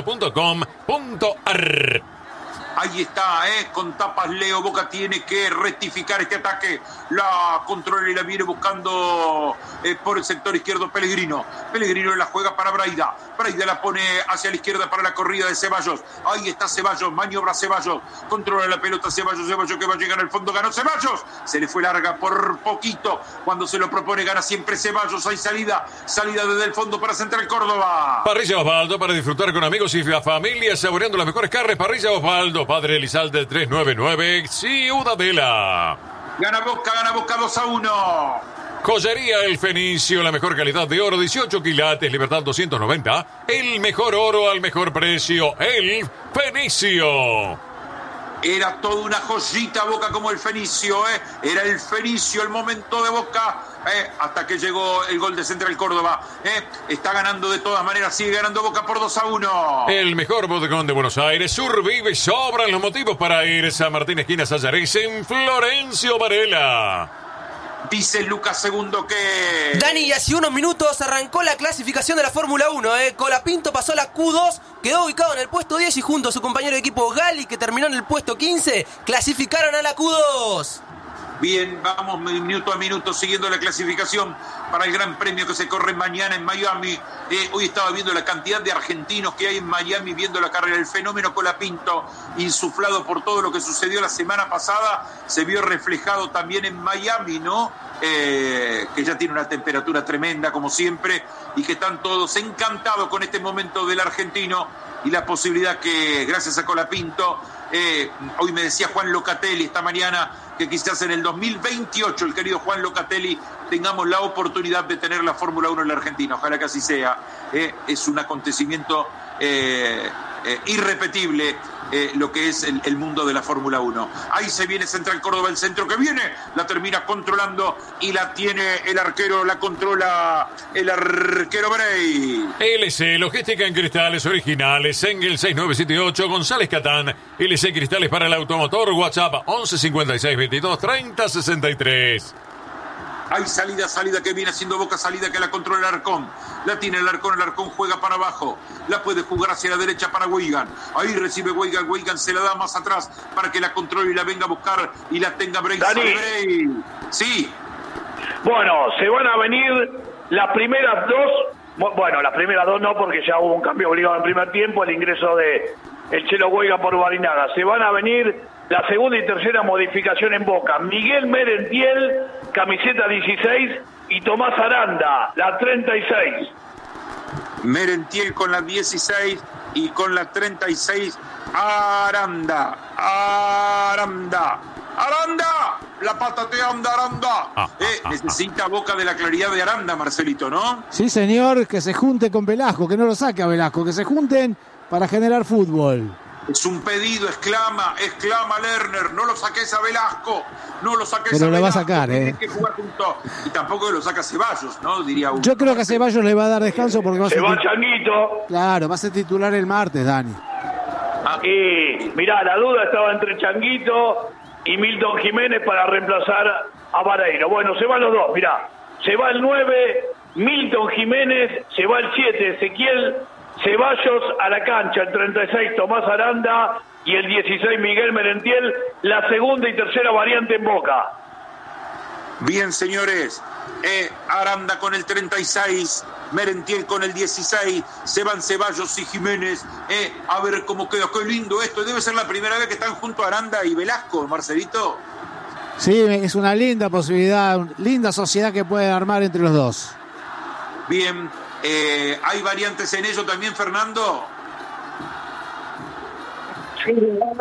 tapasleo.com.ar. Ahí está, con Tapas Leo. Boca tiene que rectificar este ataque. La controla y la viene buscando por el sector izquierdo Pellegrino. Pellegrino la juega para Braida. Braida la pone hacia la izquierda para la corrida de Ceballos. Ahí está Ceballos, maniobra Ceballos. Controla la pelota Ceballos que va a llegar al fondo. Ganó Ceballos. Se le fue larga por poquito. Cuando se lo propone gana siempre Ceballos. Hay salida desde el fondo para Central Córdoba. Parrilla Osvaldo para disfrutar con amigos y familia saboreando las mejores carnes. Parrilla Osvaldo. Padre Elizalde 399, Ciudadela. Gana Boca 2-1. Joyería El Fenicio, la mejor calidad de oro, 18 quilates, Libertad 290. El mejor oro al mejor precio, El Fenicio. Era toda una joyita Boca como el Fenicio, Era el Fenicio el momento de Boca, hasta que llegó el gol de Central Córdoba, Está ganando de todas maneras, sigue ganando Boca por 2-1. El mejor bodegón de Buenos Aires, Survive, sobran los motivos para ir. San Martín, esquina Sayares, en Florencio Varela. Dice Lucas Segundo que... Dani, y hace unos minutos arrancó la clasificación de la Fórmula 1. Colapinto pasó la Q2, quedó ubicado en el puesto 10 y junto a su compañero de equipo Gali, que terminó en el puesto 15, clasificaron a la Q2. Bien, vamos minuto a minuto siguiendo la clasificación para el Gran Premio que se corre mañana en Miami. Hoy estaba viendo la cantidad de argentinos que hay en Miami viendo la carrera. El fenómeno Colapinto, insuflado por todo lo que sucedió la semana pasada, se vio reflejado también en Miami, ¿no? Que ya tiene una temperatura tremenda como siempre y que están todos encantados con este momento del argentino y la posibilidad que gracias a Colapinto, hoy me decía Juan Locatelli esta mañana que quizás en el 2028 el querido Juan Locatelli tengamos la oportunidad de tener la Fórmula 1 en la Argentina. Ojalá que así sea. Es un acontecimiento irrepetible lo que es el mundo de la Fórmula 1. Ahí se viene Central Córdoba, el centro que viene, la termina controlando y la tiene el arquero, la controla el arquero Bray. LC, logística en cristales originales, Engel 6978, González Catán, LC Cristales para el automotor, WhatsApp 11 56 22 30 63. Hay salida que viene haciendo Boca, salida que la controla el Arcón. La tiene el Arcón juega para abajo. La puede jugar hacia la derecha para Weigan. Ahí recibe Weigan se la da más atrás para que la controle y la venga a buscar y la tenga Bray. Dani. Sí. Bueno, se van a venir las primeras dos. Bueno, las primeras dos no, porque ya hubo un cambio obligado en el primer tiempo, el ingreso de el Chelo Weigan por Barinaga. Se van a venir la segunda y tercera modificación en Boca. Miguel Merentiel, camiseta 16, y Tomás Aranda, la 36. Merentiel con la 16 y con la 36, Aranda, la patateanda Aranda. Necesita Boca de la claridad de Aranda, Marcelito, ¿no? Sí, señor, que se junte con Velasco, que no lo saque a Velasco, que se junten para generar fútbol. Es un pedido, exclama Lerner, no lo saques a Velasco, Pero lo va a sacar, Tienen que jugar juntos. Y tampoco lo saca Ceballos, ¿no? Diría uno. Yo creo que a Ceballos le va a dar descanso porque va a se va Changuito. Claro, va a ser titular el martes, Dani. Y mirá, la duda estaba entre Changuito y Milton Jiménez para reemplazar a Vareiro. Bueno, se van los dos, mirá. Se va el 9, Milton Jiménez, se va el 7, Ezequiel Ceballos a la cancha, el 36 Tomás Aranda y el 16 Miguel Merentiel, la segunda y tercera variante en Boca. Bien, señores, Aranda con el 36, Merentiel con el 16, se van Ceballos y Jiménez. A ver cómo queda, qué lindo esto. Debe ser la primera vez que están junto a Aranda y Velasco, Marcelito. Sí, es una linda posibilidad, linda sociedad que pueden armar entre los dos. Bien, ¿hay variantes en ello también, Fernando? Sí,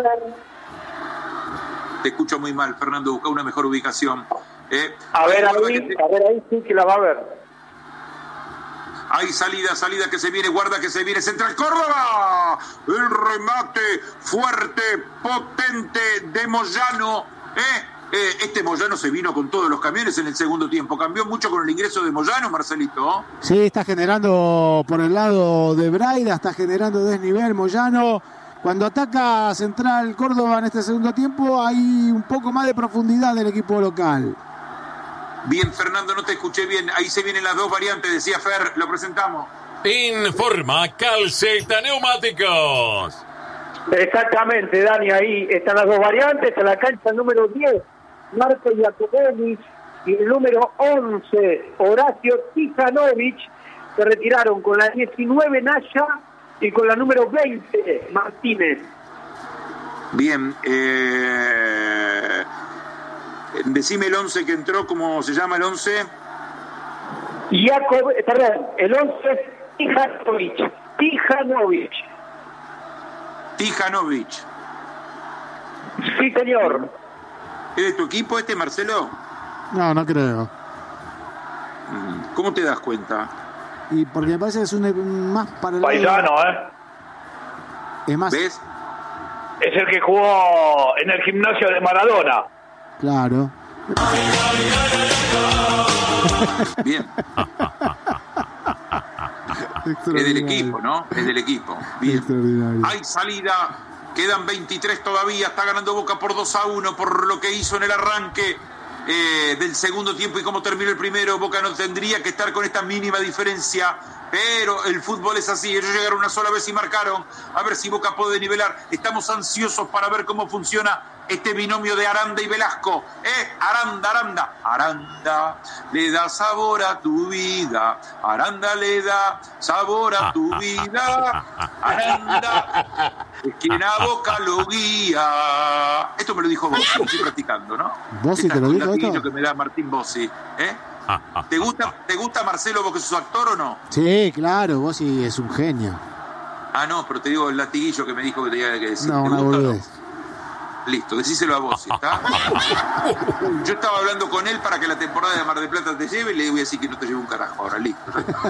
Te escucho muy mal, Fernando, busca una mejor ubicación. a ver ahí sí que la va a ver. Hay salida que se viene, guarda que se viene, Central Córdoba. El remate fuerte, potente de Moyano. Este Moyano se vino con todos los camiones en el segundo tiempo. Cambió mucho con el ingreso de Moyano, Marcelito. Sí, está generando por el lado de Braida, está generando desnivel Moyano. Cuando ataca Central Córdoba en este segundo tiempo hay un poco más de profundidad del equipo local. Bien, Fernando, no te escuché bien. Ahí se vienen las dos variantes, decía Fer, lo presentamos. Informa Calceta Neumáticos. Exactamente, Dani, ahí están las dos variantes. En la cancha número 10, Marco Iacobovich, y el número 11, Horacio Tijanovic, se retiraron con la 19, Naya, y con la número 20, Martínez. Bien, decime el 11 que entró, ¿cómo se llama el 11? El 11 es Tijanovic. Sí, señor. ¿Es de tu equipo este, Marcelo? No, no creo. ¿Cómo te das cuenta? Y porque me parece que es un más para el Paisano, Es más. ¿Ves? Es el que jugó en el gimnasio de Maradona. Claro. Bien. Es del equipo, ¿no? Es del equipo. Bien. Hay salida. Quedan 23 todavía. Está ganando Boca por 2-1 por lo que hizo en el arranque del segundo tiempo y cómo terminó el primero. Boca no tendría que estar con esta mínima diferencia, pero el fútbol es así. Ellos llegaron una sola vez y marcaron. A ver si Boca puede nivelar. Estamos ansiosos para ver cómo funciona este binomio de Aranda y Velasco. Aranda le da sabor a tu vida. Aranda le da sabor a tu vida. Aranda es quien a Boca lo guía. Esto me lo dijo Bossi, lo estoy practicando, ¿no? ¿Bossi te lo dijo esto? Que me da Martín Bossi. ¿Te gusta Marcelo, vos que sos actor o no? Sí, claro, Bossi es un genio. Ah, no, pero te digo el latiguillo que me dijo que tenía que decir. No, una boludez. Listo, decíselo a vos, ¿está? Yo estaba hablando con él para que la temporada de Mar del Plata te lleve y le voy a decir que no te lleve un carajo ahora, listo.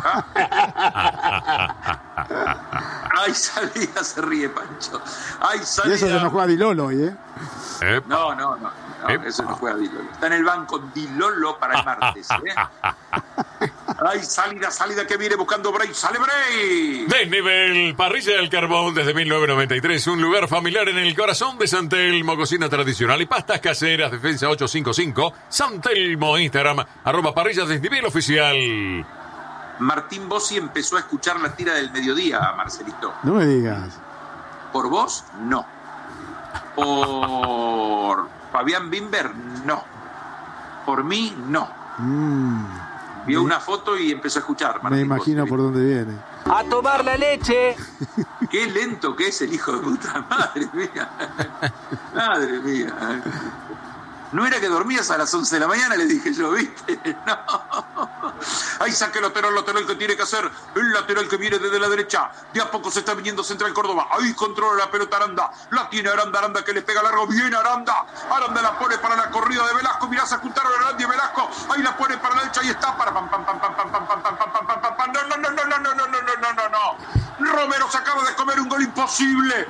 Ay, salida, se ríe Pancho. Ay, salida. Y eso se nos juega Dilolo hoy, No, eso no juega Dilolo. Está en el banco Dilolo para el martes, Ay, salida que viene buscando Bray. ¡Sale Bray! Desnivel, Parrilla del Carbón desde 1993. Un lugar familiar en el corazón de San Telmo. Cocina tradicional y pastas caseras. Defensa 855. San Telmo, Instagram, @Parrillas Desnivel Oficial. Martín Bossi empezó a escuchar la tira del mediodía, Marcelito. No me digas. ¿Por vos? No. ¿Por Fabián Bimber? No. ¿Por mí? No. Vio una foto y empezó a escuchar. Me imagino por dónde viene. ¡A tomar la leche! Qué lento que es el hijo de puta. Madre mía. Madre mía. No era que dormías a las 11 de la mañana, le dije yo, ¿viste? No. Ahí saque el lateral que tiene que hacer. El lateral que viene desde la derecha. De a poco se está viniendo Central Córdoba. Ahí controla la pelota Aranda. La tiene Aranda que le pega largo. Bien Aranda. Aranda la pone para la corrida de Velasco. Mirá, se juntaron Aranda y Velasco. Ahí la pone para la derecha y está para pam. No. Romero se acaba de comer un gol imposible.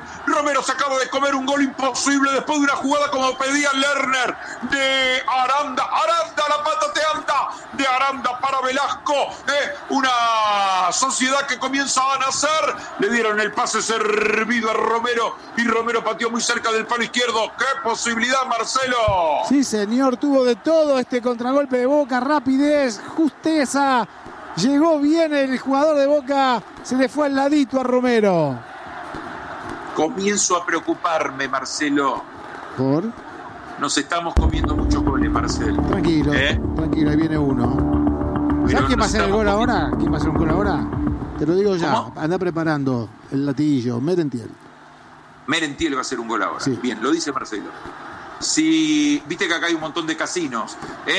Después de una jugada como pedía Lerner de Aranda. Aranda, la patateanta de Aranda para Velasco. Una sociedad que comienza a nacer. Le dieron el pase servido a Romero y Romero pateó muy cerca del palo izquierdo. ¡Qué posibilidad, Marcelo! Sí, señor, tuvo de todo este contragolpe de Boca. Rapidez, justeza. Llegó bien el jugador de Boca. Se le fue al ladito a Romero. Comienzo a preocuparme, Marcelo. ¿Por? Nos estamos comiendo muchos goles, Marcel. Tranquilo, tranquilo, ahí viene uno. ¿Sabes quién va a hacer el gol ahora? ¿Quién va a hacer un gol ahora? Te lo digo ya, ¿Cómo? anda preparando el latiguillo, Merentiel. Merentiel va a hacer un gol ahora. Sí. Bien, lo dice Marcelo. Si viste que acá hay un montón de casinos,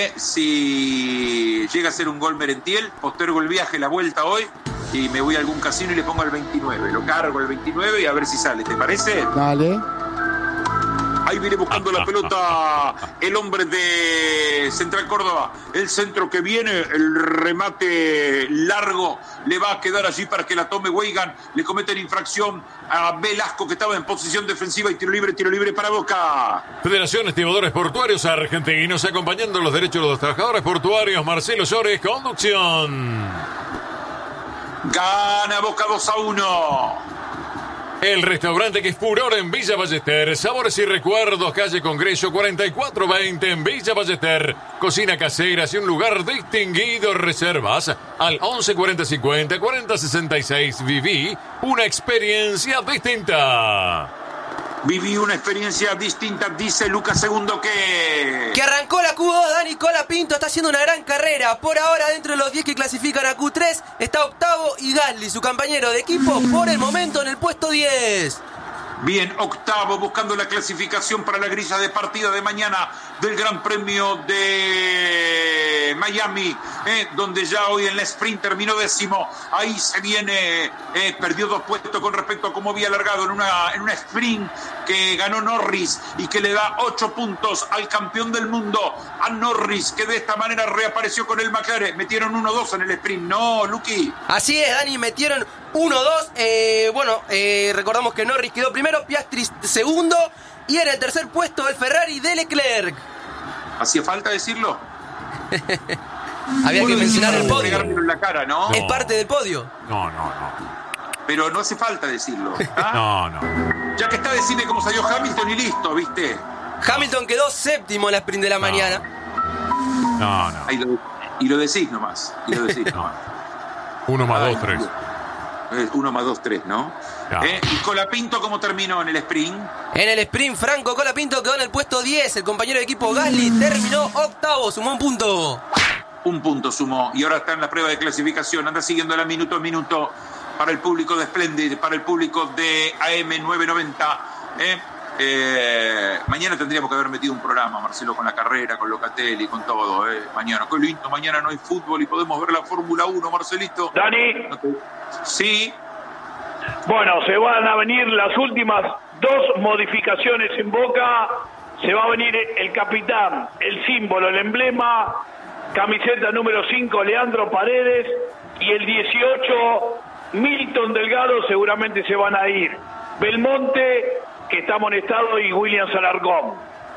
si llega a ser un gol Merentiel, postergo el viaje, la vuelta hoy y me voy a algún casino y le pongo al 29. Lo cargo al 29 y a ver si sale. ¿Te parece? Dale. Ahí viene buscando la pelota el hombre de Central Córdoba. El centro que viene, el remate largo, le va a quedar allí para que la tome Weigan. Le cometen infracción a Velasco, que estaba en posición defensiva, y tiro libre para Boca. Federación Estibadores Portuarios Argentinos, acompañando los derechos de los trabajadores portuarios. Marcelo Llores, conducción. Gana Boca 2-1. El restaurante que es furor en Villa Ballester. Sabores y recuerdos, calle Congreso 4420 en Villa Ballester. Cocina casera y un lugar distinguido. Reservas al 11 40 50 40 66. Viví una experiencia distinta. Viví una experiencia distinta, dice Lucas Segundo Que arrancó la Q2, Dani Colapinto está haciendo una gran carrera. Por ahora, dentro de los 10 que clasifican a Q3, está octavo y Gasly, su compañero de equipo, por el momento en el puesto 10. Bien, octavo, buscando la clasificación para la grilla de partida de mañana del Gran Premio de Miami, donde ya hoy en la sprint terminó 10º. Ahí se viene, perdió 2 puestos con respecto a cómo había alargado en una sprint que ganó Norris y que le da 8 puntos al campeón del mundo, a Norris, que de esta manera reapareció con el McLaren. Metieron 1-2 en el sprint, ¿no, Luqui? Así es, Dani, metieron 1-2. Recordamos que Norris quedó primero, Piastri segundo, y en el tercer puesto el Ferrari de Leclerc. ¿Hacía falta decirlo? Había que mencionar el podio. Pegármelo en la cara, ¿no? Es parte del podio. No. Pero no hace falta decirlo. No. Ya que está, decime cómo salió Hamilton y listo, ¿viste? Hamilton quedó séptimo en la sprint de la mañana. No. Y lo decís nomás. 1 más 2, 3. 1 más 2, 3, ¿no? No. ¿Y Colapinto cómo terminó en el sprint? En el sprint, Franco Colapinto quedó en el puesto 10. El compañero de equipo Gasly terminó octavo, sumó un punto. Un punto sumó. Y ahora está en la prueba de clasificación. Anda siguiéndola minuto a minuto para el público de Splendid, para el público de AM990. Mañana tendríamos que haber metido un programa, Marcelo, con la carrera, con Locatelli, con todo. Mañana, qué lindo, mañana no hay fútbol y podemos ver la Fórmula 1, Marcelito. Dani. Sí. Bueno, se van a venir las últimas 2 modificaciones en Boca. Se va a venir el capitán, el símbolo, el emblema, camiseta número 5, Leandro Paredes, y el 18, Milton Delgado. Seguramente se van a ir Belmonte, que está amonestado, y Williams Alarcón.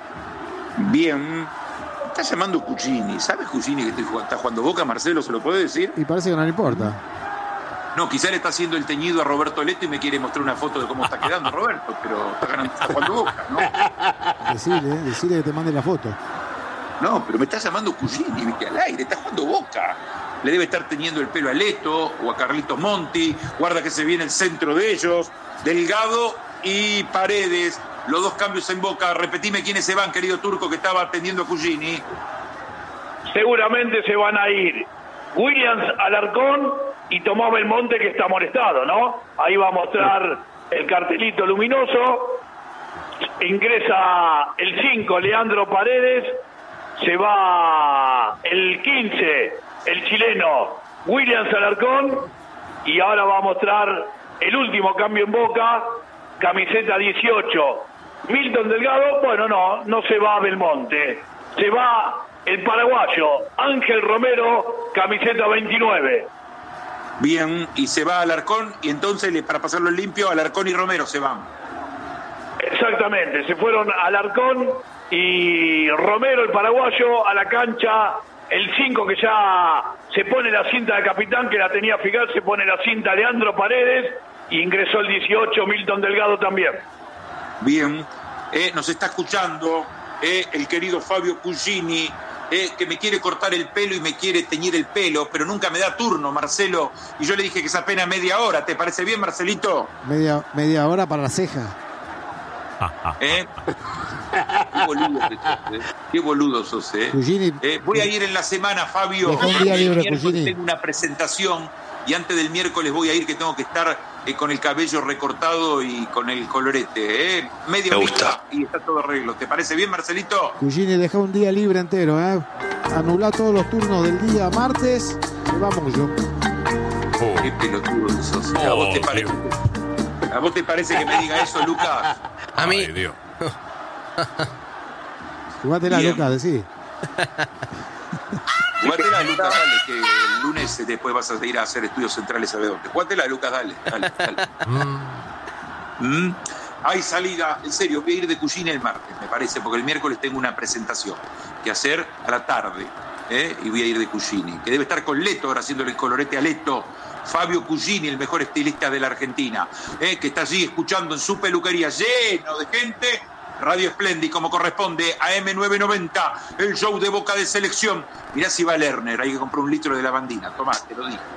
Bien. Está llamando Cuccini. ¿Sabes Cuccini que está jugando Boca, Marcelo? ¿Se lo puede decir? Y parece que no le importa. No, quizá le está haciendo el teñido a Roberto Leto y me quiere mostrar una foto de cómo está quedando Roberto, pero está jugando Boca, ¿no? Decile que te mande la foto. No, pero me está llamando Cuccini, viste, al aire, está jugando Boca. Le debe estar teñiendo el pelo a Leto o a Carlitos Monti. Guarda que se viene el centro de ellos. Delgado y Paredes, los 2 cambios en Boca. Repetime quiénes se van, querido Turco, que estaba atendiendo a Cuccini. Seguramente se van a ir Williams Alarcón y Tomás Belmonte, que está amonestado, ¿no? Ahí va a mostrar el cartelito luminoso. Ingresa el 5, Leandro Paredes. Se va el 15, el chileno Williams Alarcón. Y ahora va a mostrar el último cambio en Boca, camiseta 18, Milton Delgado. Bueno, no se va Belmonte, se va el paraguayo Ángel Romero, camiseta 29. Bien, y se va Alarcón, y entonces, para pasarlo en limpio, Alarcón y Romero se van. Exactamente, se fueron Alarcón y Romero, el paraguayo, a la cancha. El 5, que ya se pone la cinta de capitán, que la tenía fijada, se pone la cinta Leandro Paredes, y ingresó el 18, Milton Delgado también. Bien, nos está escuchando el querido Fabio Cuccini, que me quiere cortar el pelo y me quiere teñir el pelo, pero nunca me da turno, Marcelo, y yo le dije que es apenas media hora. ¿Te parece bien, Marcelito? Media hora para la ceja. Qué boludo que sos, Qué boludo sos, Cugini, voy a ir en la semana, Fabio. Deja un día El libre, miércoles Cugini. tengo una presentación y antes del miércoles voy a ir, que tengo que estar con el cabello recortado y con el colorete, medio Me mitad, gusta. y está todo arreglo. ¿Te parece bien, Marcelito? Cugini, deja un día libre entero, Anulá todos los turnos del día martes y vamos yo. Qué pelotudo que sos. ¿A vos te parece que me diga eso, Lucas? A mí. Ay, Dios. Jugátela, Bien. Lucas, decí. Jugátela, Lucas, dale, que el lunes después vas a ir a hacer estudios centrales a ver dónde. Jugátela, Lucas, dale. Hay salida, en serio, voy a ir de Cugini el martes, me parece, porque el miércoles tengo una presentación que hacer a la tarde, y voy a ir de Cugini, que debe estar con Leto ahora haciéndole el colorete a Leto. Fabio Cugini, el mejor estilista de la Argentina, que está allí escuchando en su peluquería lleno de gente. Radio Splendid, como corresponde, a AM990, el show de Boca de Selección. Mirá si va Lerner, hay que comprar 1 litro de lavandina. Tomá, te lo digo.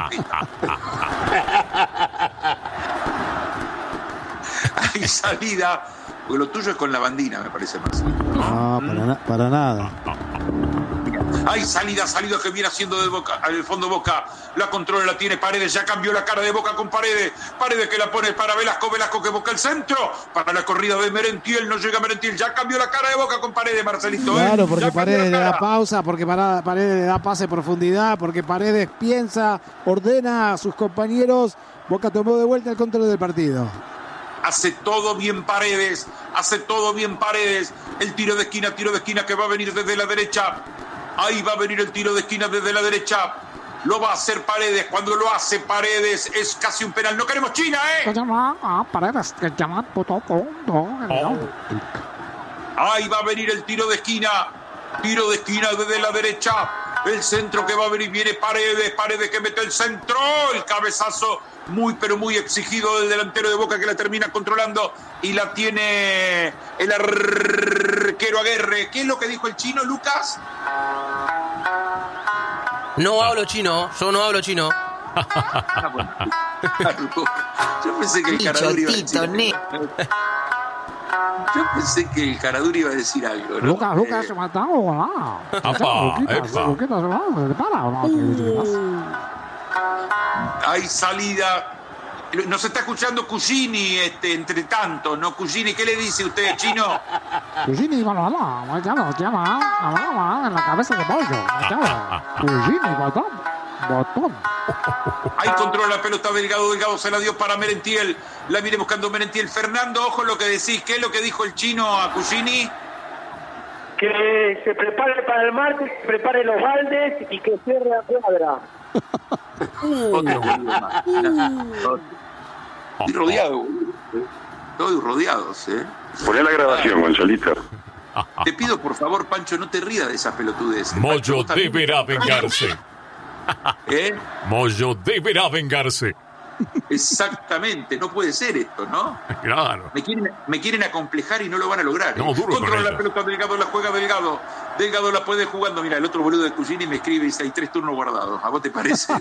Hay salida, porque lo tuyo es con lavandina, me parece más. No, para nada. Hay salida que viene haciendo de Boca, al fondo Boca, la controla, la tiene Paredes, ya cambió la cara de Boca con Paredes que la pone para Velasco que busca el centro, para la corrida de Merentiel, no llega Merentiel, ya cambió la cara de Boca con Paredes, Marcelito. Claro, porque Ya cambió Paredes la le da cara. pausa, porque Paredes le da pase de profundidad, porque Paredes piensa, ordena a sus compañeros. Boca tomó de vuelta el control del partido. Hace todo bien Paredes, el tiro de esquina que va a venir desde la derecha. Ahí va a venir el tiro de esquina desde la derecha. Lo va a hacer Paredes. Cuando lo hace Paredes es casi un penal. No queremos China, Ahí va a venir el tiro de esquina. Tiro de esquina desde la derecha. El centro que va a venir, viene Paredes que mete el centro. El cabezazo muy pero muy exigido del delantero de Boca, que la termina controlando y la tiene el arquero Aguerre. ¿Qué es lo que dijo el chino, Lucas? No hablo chino, yo no hablo chino. Yo pensé que el Caraduri iba a decir algo. Yo pensé que el Caraduri iba a decir algo, ¿no? Lucas se mató. Hay salida. Nos está escuchando Cugini, entre tanto, ¿no? Cugini, ¿qué le dice usted, chino? Cugini, en la cabeza de pollo. Cugini, botón. Ahí controla la pelota Delgado se la dio para Merentiel. La viene buscando Merentiel. Fernando, ojo lo que decís. ¿Qué es lo que dijo el chino a Cugini? Que se prepare para el martes, que prepare los baldes y que cierre la cuadra. Otro boludo más. Estoy rodeado, boludo. Todos rodeados, Poné la grabación, Gonzalito. Te pido, por favor, Pancho, no te rías de esas pelotudes. Moyo deberá vengarse. Moyo deberá vengarse. Exactamente, no puede ser esto, ¿no? Claro. Me quieren acomplejar y no lo van a lograr. No, duro Controla con la ella. pelota, Delgado la juega Delgado. Delgado la puede jugando. Mira, el otro boludo de Cugini me escribe y dice: hay 3 turnos guardados. ¿A vos te parece?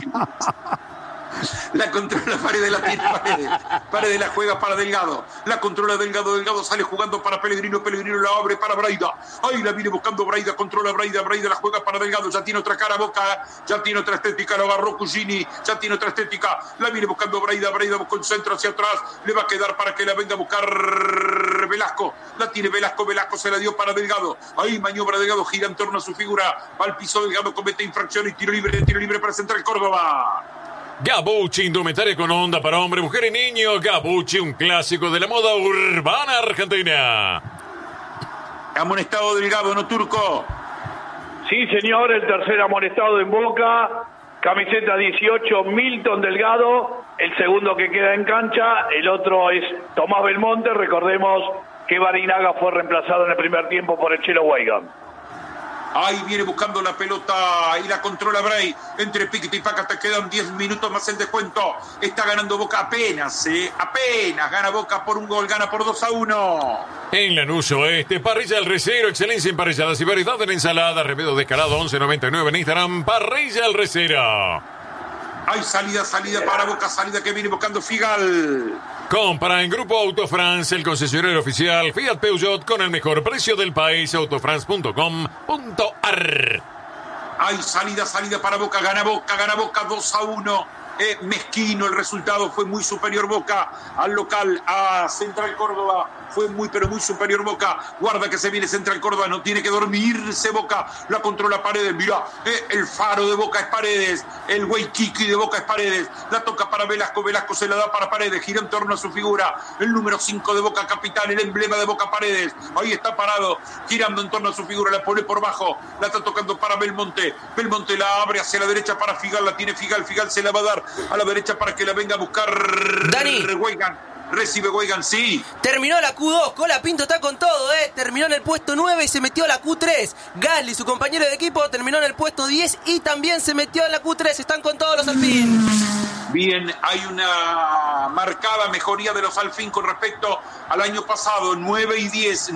La controla Paredes, la tiene Paredes la juega para Delgado. La controla Delgado sale jugando para Pellegrino la abre para Braida. Ahí la viene buscando Braida, controla Braida la juega para Delgado. Ya tiene otra cara Boca, ya tiene otra estética, lo agarró Cugini, ya tiene otra estética. La viene buscando Braida busca un centro hacia atrás. Le va a quedar para que la venga a buscar Velasco. La tiene Velasco se la dio para Delgado. Ahí maniobra Delgado, gira en torno a su figura. Va al piso Delgado, comete infracción y tiro libre para Central Córdoba. Gabucci, indumentaria con onda para hombre, mujer y niño. Gabucci, un clásico de la moda urbana argentina. Amonestado Delgado, ¿no, Turco? Sí, señor, el tercer amonestado en Boca. Camiseta 18, Milton Delgado. El segundo que queda en cancha. El otro es Tomás Belmonte. Recordemos que Barinaga fue reemplazado en el primer tiempo por el Chelo Weigand. Ahí viene buscando la pelota y la controla Bray. Entre Piquete y Paca te quedan 10 minutos más el descuento. Está ganando Boca apenas, apenas. Gana Boca por un gol, gana por 2-1. En Lanús Oeste, Parrilla El Recero, excelencia en parrilladas y variedad en ensalada. Remedio de Escalada 1199 en Instagram, Parrilla El Recero. Hay salida para Boca, salida que viene buscando Figal. Compra en Grupo Autofrance, el concesionario oficial Fiat Peugeot con el mejor precio del país, autofrance.com.ar. Hay salida para Boca, gana Boca 2-1. Mezquino el resultado, fue muy superior Boca al local, a Central Córdoba. Fue muy, pero muy superior Boca. Guarda que se viene Central Córdoba, no tiene que dormirse Boca. La controla Paredes, mirá, el faro de Boca es Paredes. El Waikiki de Boca es Paredes. La toca para Velasco, Velasco se la da para Paredes. Gira en torno a su figura. El número 5 de Boca, capitán, el emblema de Boca, Paredes. Ahí está parado, girando en torno a su figura. La pone por bajo, la está tocando para Belmonte. Belmonte la abre hacia la derecha para Figal. La tiene Figal, Figal se la va a dar a la derecha para que la venga a buscar Dani. Weigand. Recibe Weigand, sí. Terminó la Q2, Cola Pinto está con todo, terminó en el puesto 9 y se metió a la Q3. Gasly, su compañero de equipo, terminó en el puesto 10 y también se metió en la Q3. Están con todos los Alpine. Bien, hay una marcada mejoría de los Alpine con respecto al año pasado, 9 y 10.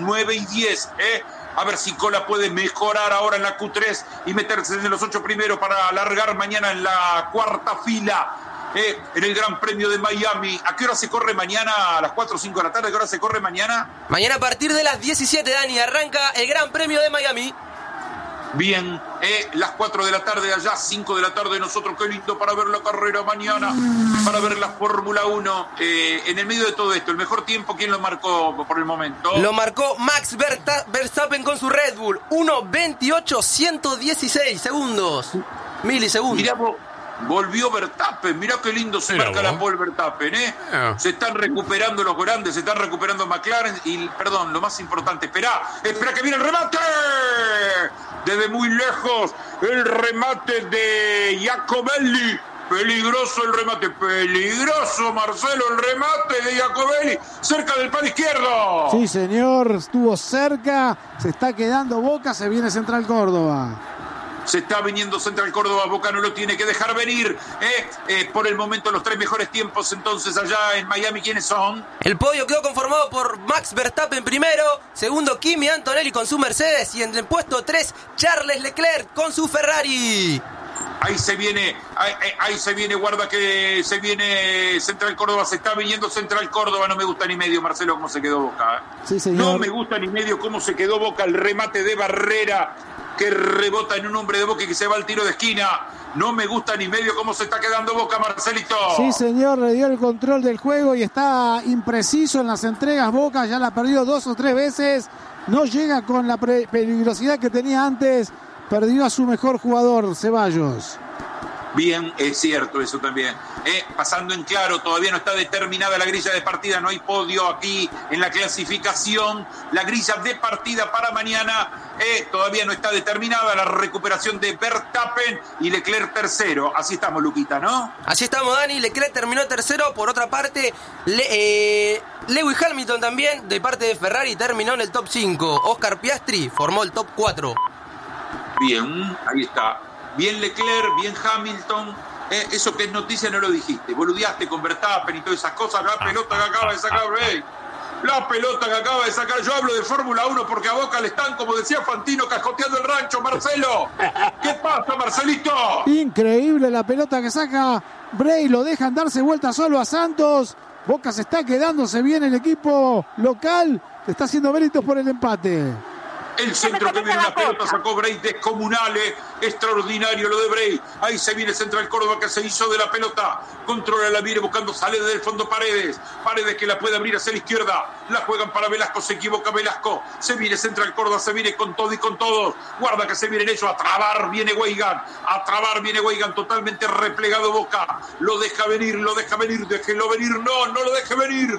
A ver si Cola puede mejorar ahora en la Q3 y meterse en los 8 primeros para alargar mañana en la cuarta fila. En el Gran Premio de Miami. ¿A qué hora se corre mañana? ¿A las 4 o 5 de la tarde? ¿A qué hora se corre mañana? Mañana a partir de las 17, Dani, arranca el Gran Premio de Miami. Bien, las 4 de la tarde allá, 5 de la tarde nosotros. Qué lindo para ver la carrera mañana, para ver la Fórmula 1. En el medio de todo esto, el mejor tiempo, ¿quién lo marcó por el momento? Lo marcó Max Verstappen con su Red Bull. 1:28.116 segundos. Milisegundos. Mirá vos. Volvió Verstappen, mirá qué lindo se marca la pole Verstappen, Se están recuperando los grandes, se están recuperando McLaren y, perdón, lo más importante, espera que viene el remate. Desde muy lejos, el remate de Jacobelli. Peligroso el remate, peligroso, Marcelo, el remate de Jacobelli, cerca del palo izquierdo. Sí, señor, estuvo cerca, se está quedando Boca, se viene Central Córdoba. Se está viniendo Central Córdoba, Boca no lo tiene que dejar venir. Por el momento los 3 mejores tiempos entonces allá en Miami, ¿quiénes son? El podio quedó conformado por Max Verstappen primero, segundo Kimi Antonelli con su Mercedes y en el puesto 3 Charles Leclerc con su Ferrari. Ahí se viene, guarda que se viene Central Córdoba, se está viniendo Central Córdoba, no me gusta ni medio, Marcelo, cómo se quedó Boca. Sí, señor. No me gusta ni medio cómo se quedó Boca, el remate de Barrera, que rebota en un hombre de Boca y que se va al tiro de esquina. No me gusta ni medio cómo se está quedando Boca, Marcelito. Sí, señor, le dio el control del juego y está impreciso en las entregas. Boca ya la perdió 2 o 3 veces. No llega con la peligrosidad que tenía antes. Perdió a su mejor jugador, Ceballos. Bien, es cierto eso también. Pasando en claro, todavía no está determinada la grilla de partida, no hay podio aquí en la clasificación. La grilla de partida para mañana todavía no está determinada. La recuperación de Verstappen y Leclerc tercero. Así estamos, Luquita, ¿no? Así estamos, Dani. Leclerc terminó tercero. Por otra parte, Lewis Hamilton también, de parte de Ferrari, terminó en el top 5. Oscar Piastri formó el top 4. Bien, ahí está. Bien Leclerc, bien Hamilton. Eso que es noticia no lo dijiste. Boludeaste con Verstappen y todas esas cosas. La pelota que acaba de sacar Rey. La pelota que acaba de sacar. Yo hablo de Fórmula 1 porque a Boca le están, como decía Fantino, cascoteando el rancho, Marcelo. ¿Qué pasa, Marcelito? Increíble la pelota que saca Bray. Lo dejan darse vuelta solo a Santos. Boca se está quedándose bien el equipo local. Está haciendo méritos por el empate. El centro que viene la pelota sacó Bray, descomunales, extraordinario lo de Bray. Ahí se viene Central Córdoba que se hizo de la pelota, controla la viene buscando, sale del fondo Paredes que la puede abrir hacia la izquierda, la juegan para Velasco, se equivoca Velasco, se viene Central Córdoba, se viene con todo y con todos, guarda que se vienen ellos, a trabar viene Weigand, totalmente replegado Boca, lo deja venir, déjelo venir, no lo deje venir,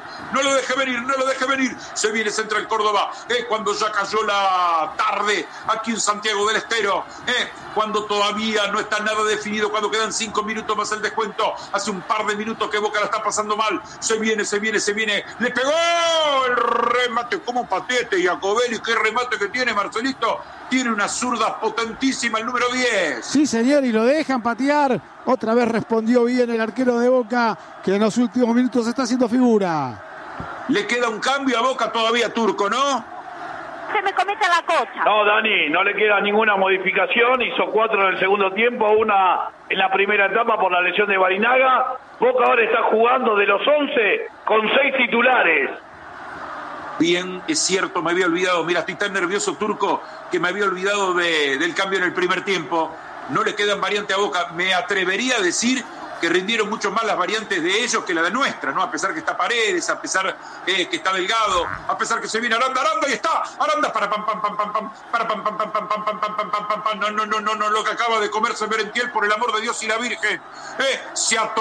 se viene Central Córdoba, cuando ya cayó la tarde aquí en Santiago del Estero, cuando todavía no está nada definido, cuando quedan 5 minutos más el descuento, hace un par de minutos que Boca la está pasando mal, se viene, le pegó el remate, como patete Jacobelli, qué remate que tiene Marcelito, tiene una zurda potentísima el número 10. Sí, señor, y lo dejan patear, otra vez respondió bien el arquero de Boca, que en los últimos minutos está haciendo figura. Le queda un cambio a Boca todavía, Turco, ¿no? Se me comete la cocha. No, Dani, no le queda ninguna modificación. Hizo 4 en el segundo tiempo, una en la primera etapa por la lesión de Barinaga. Boca ahora está jugando de los 11 con 6 titulares. Bien, es cierto, me había olvidado. Mira, estoy tan nervioso, Turco, que me había olvidado del cambio en el primer tiempo. No le quedan variantes a Boca. Me atrevería a decir que rindieron mucho más las variantes de ellos que la de nuestra, ¿no? A pesar que está Paredes, a pesar que está Delgado, a pesar que se viene Aranda, y está Aranda para pam pam pam pam pam para pam pam pam pam pam pam pam pam pam pam. No, lo que acaba de comerse Merentiel, por el amor de Dios y la Virgen. Se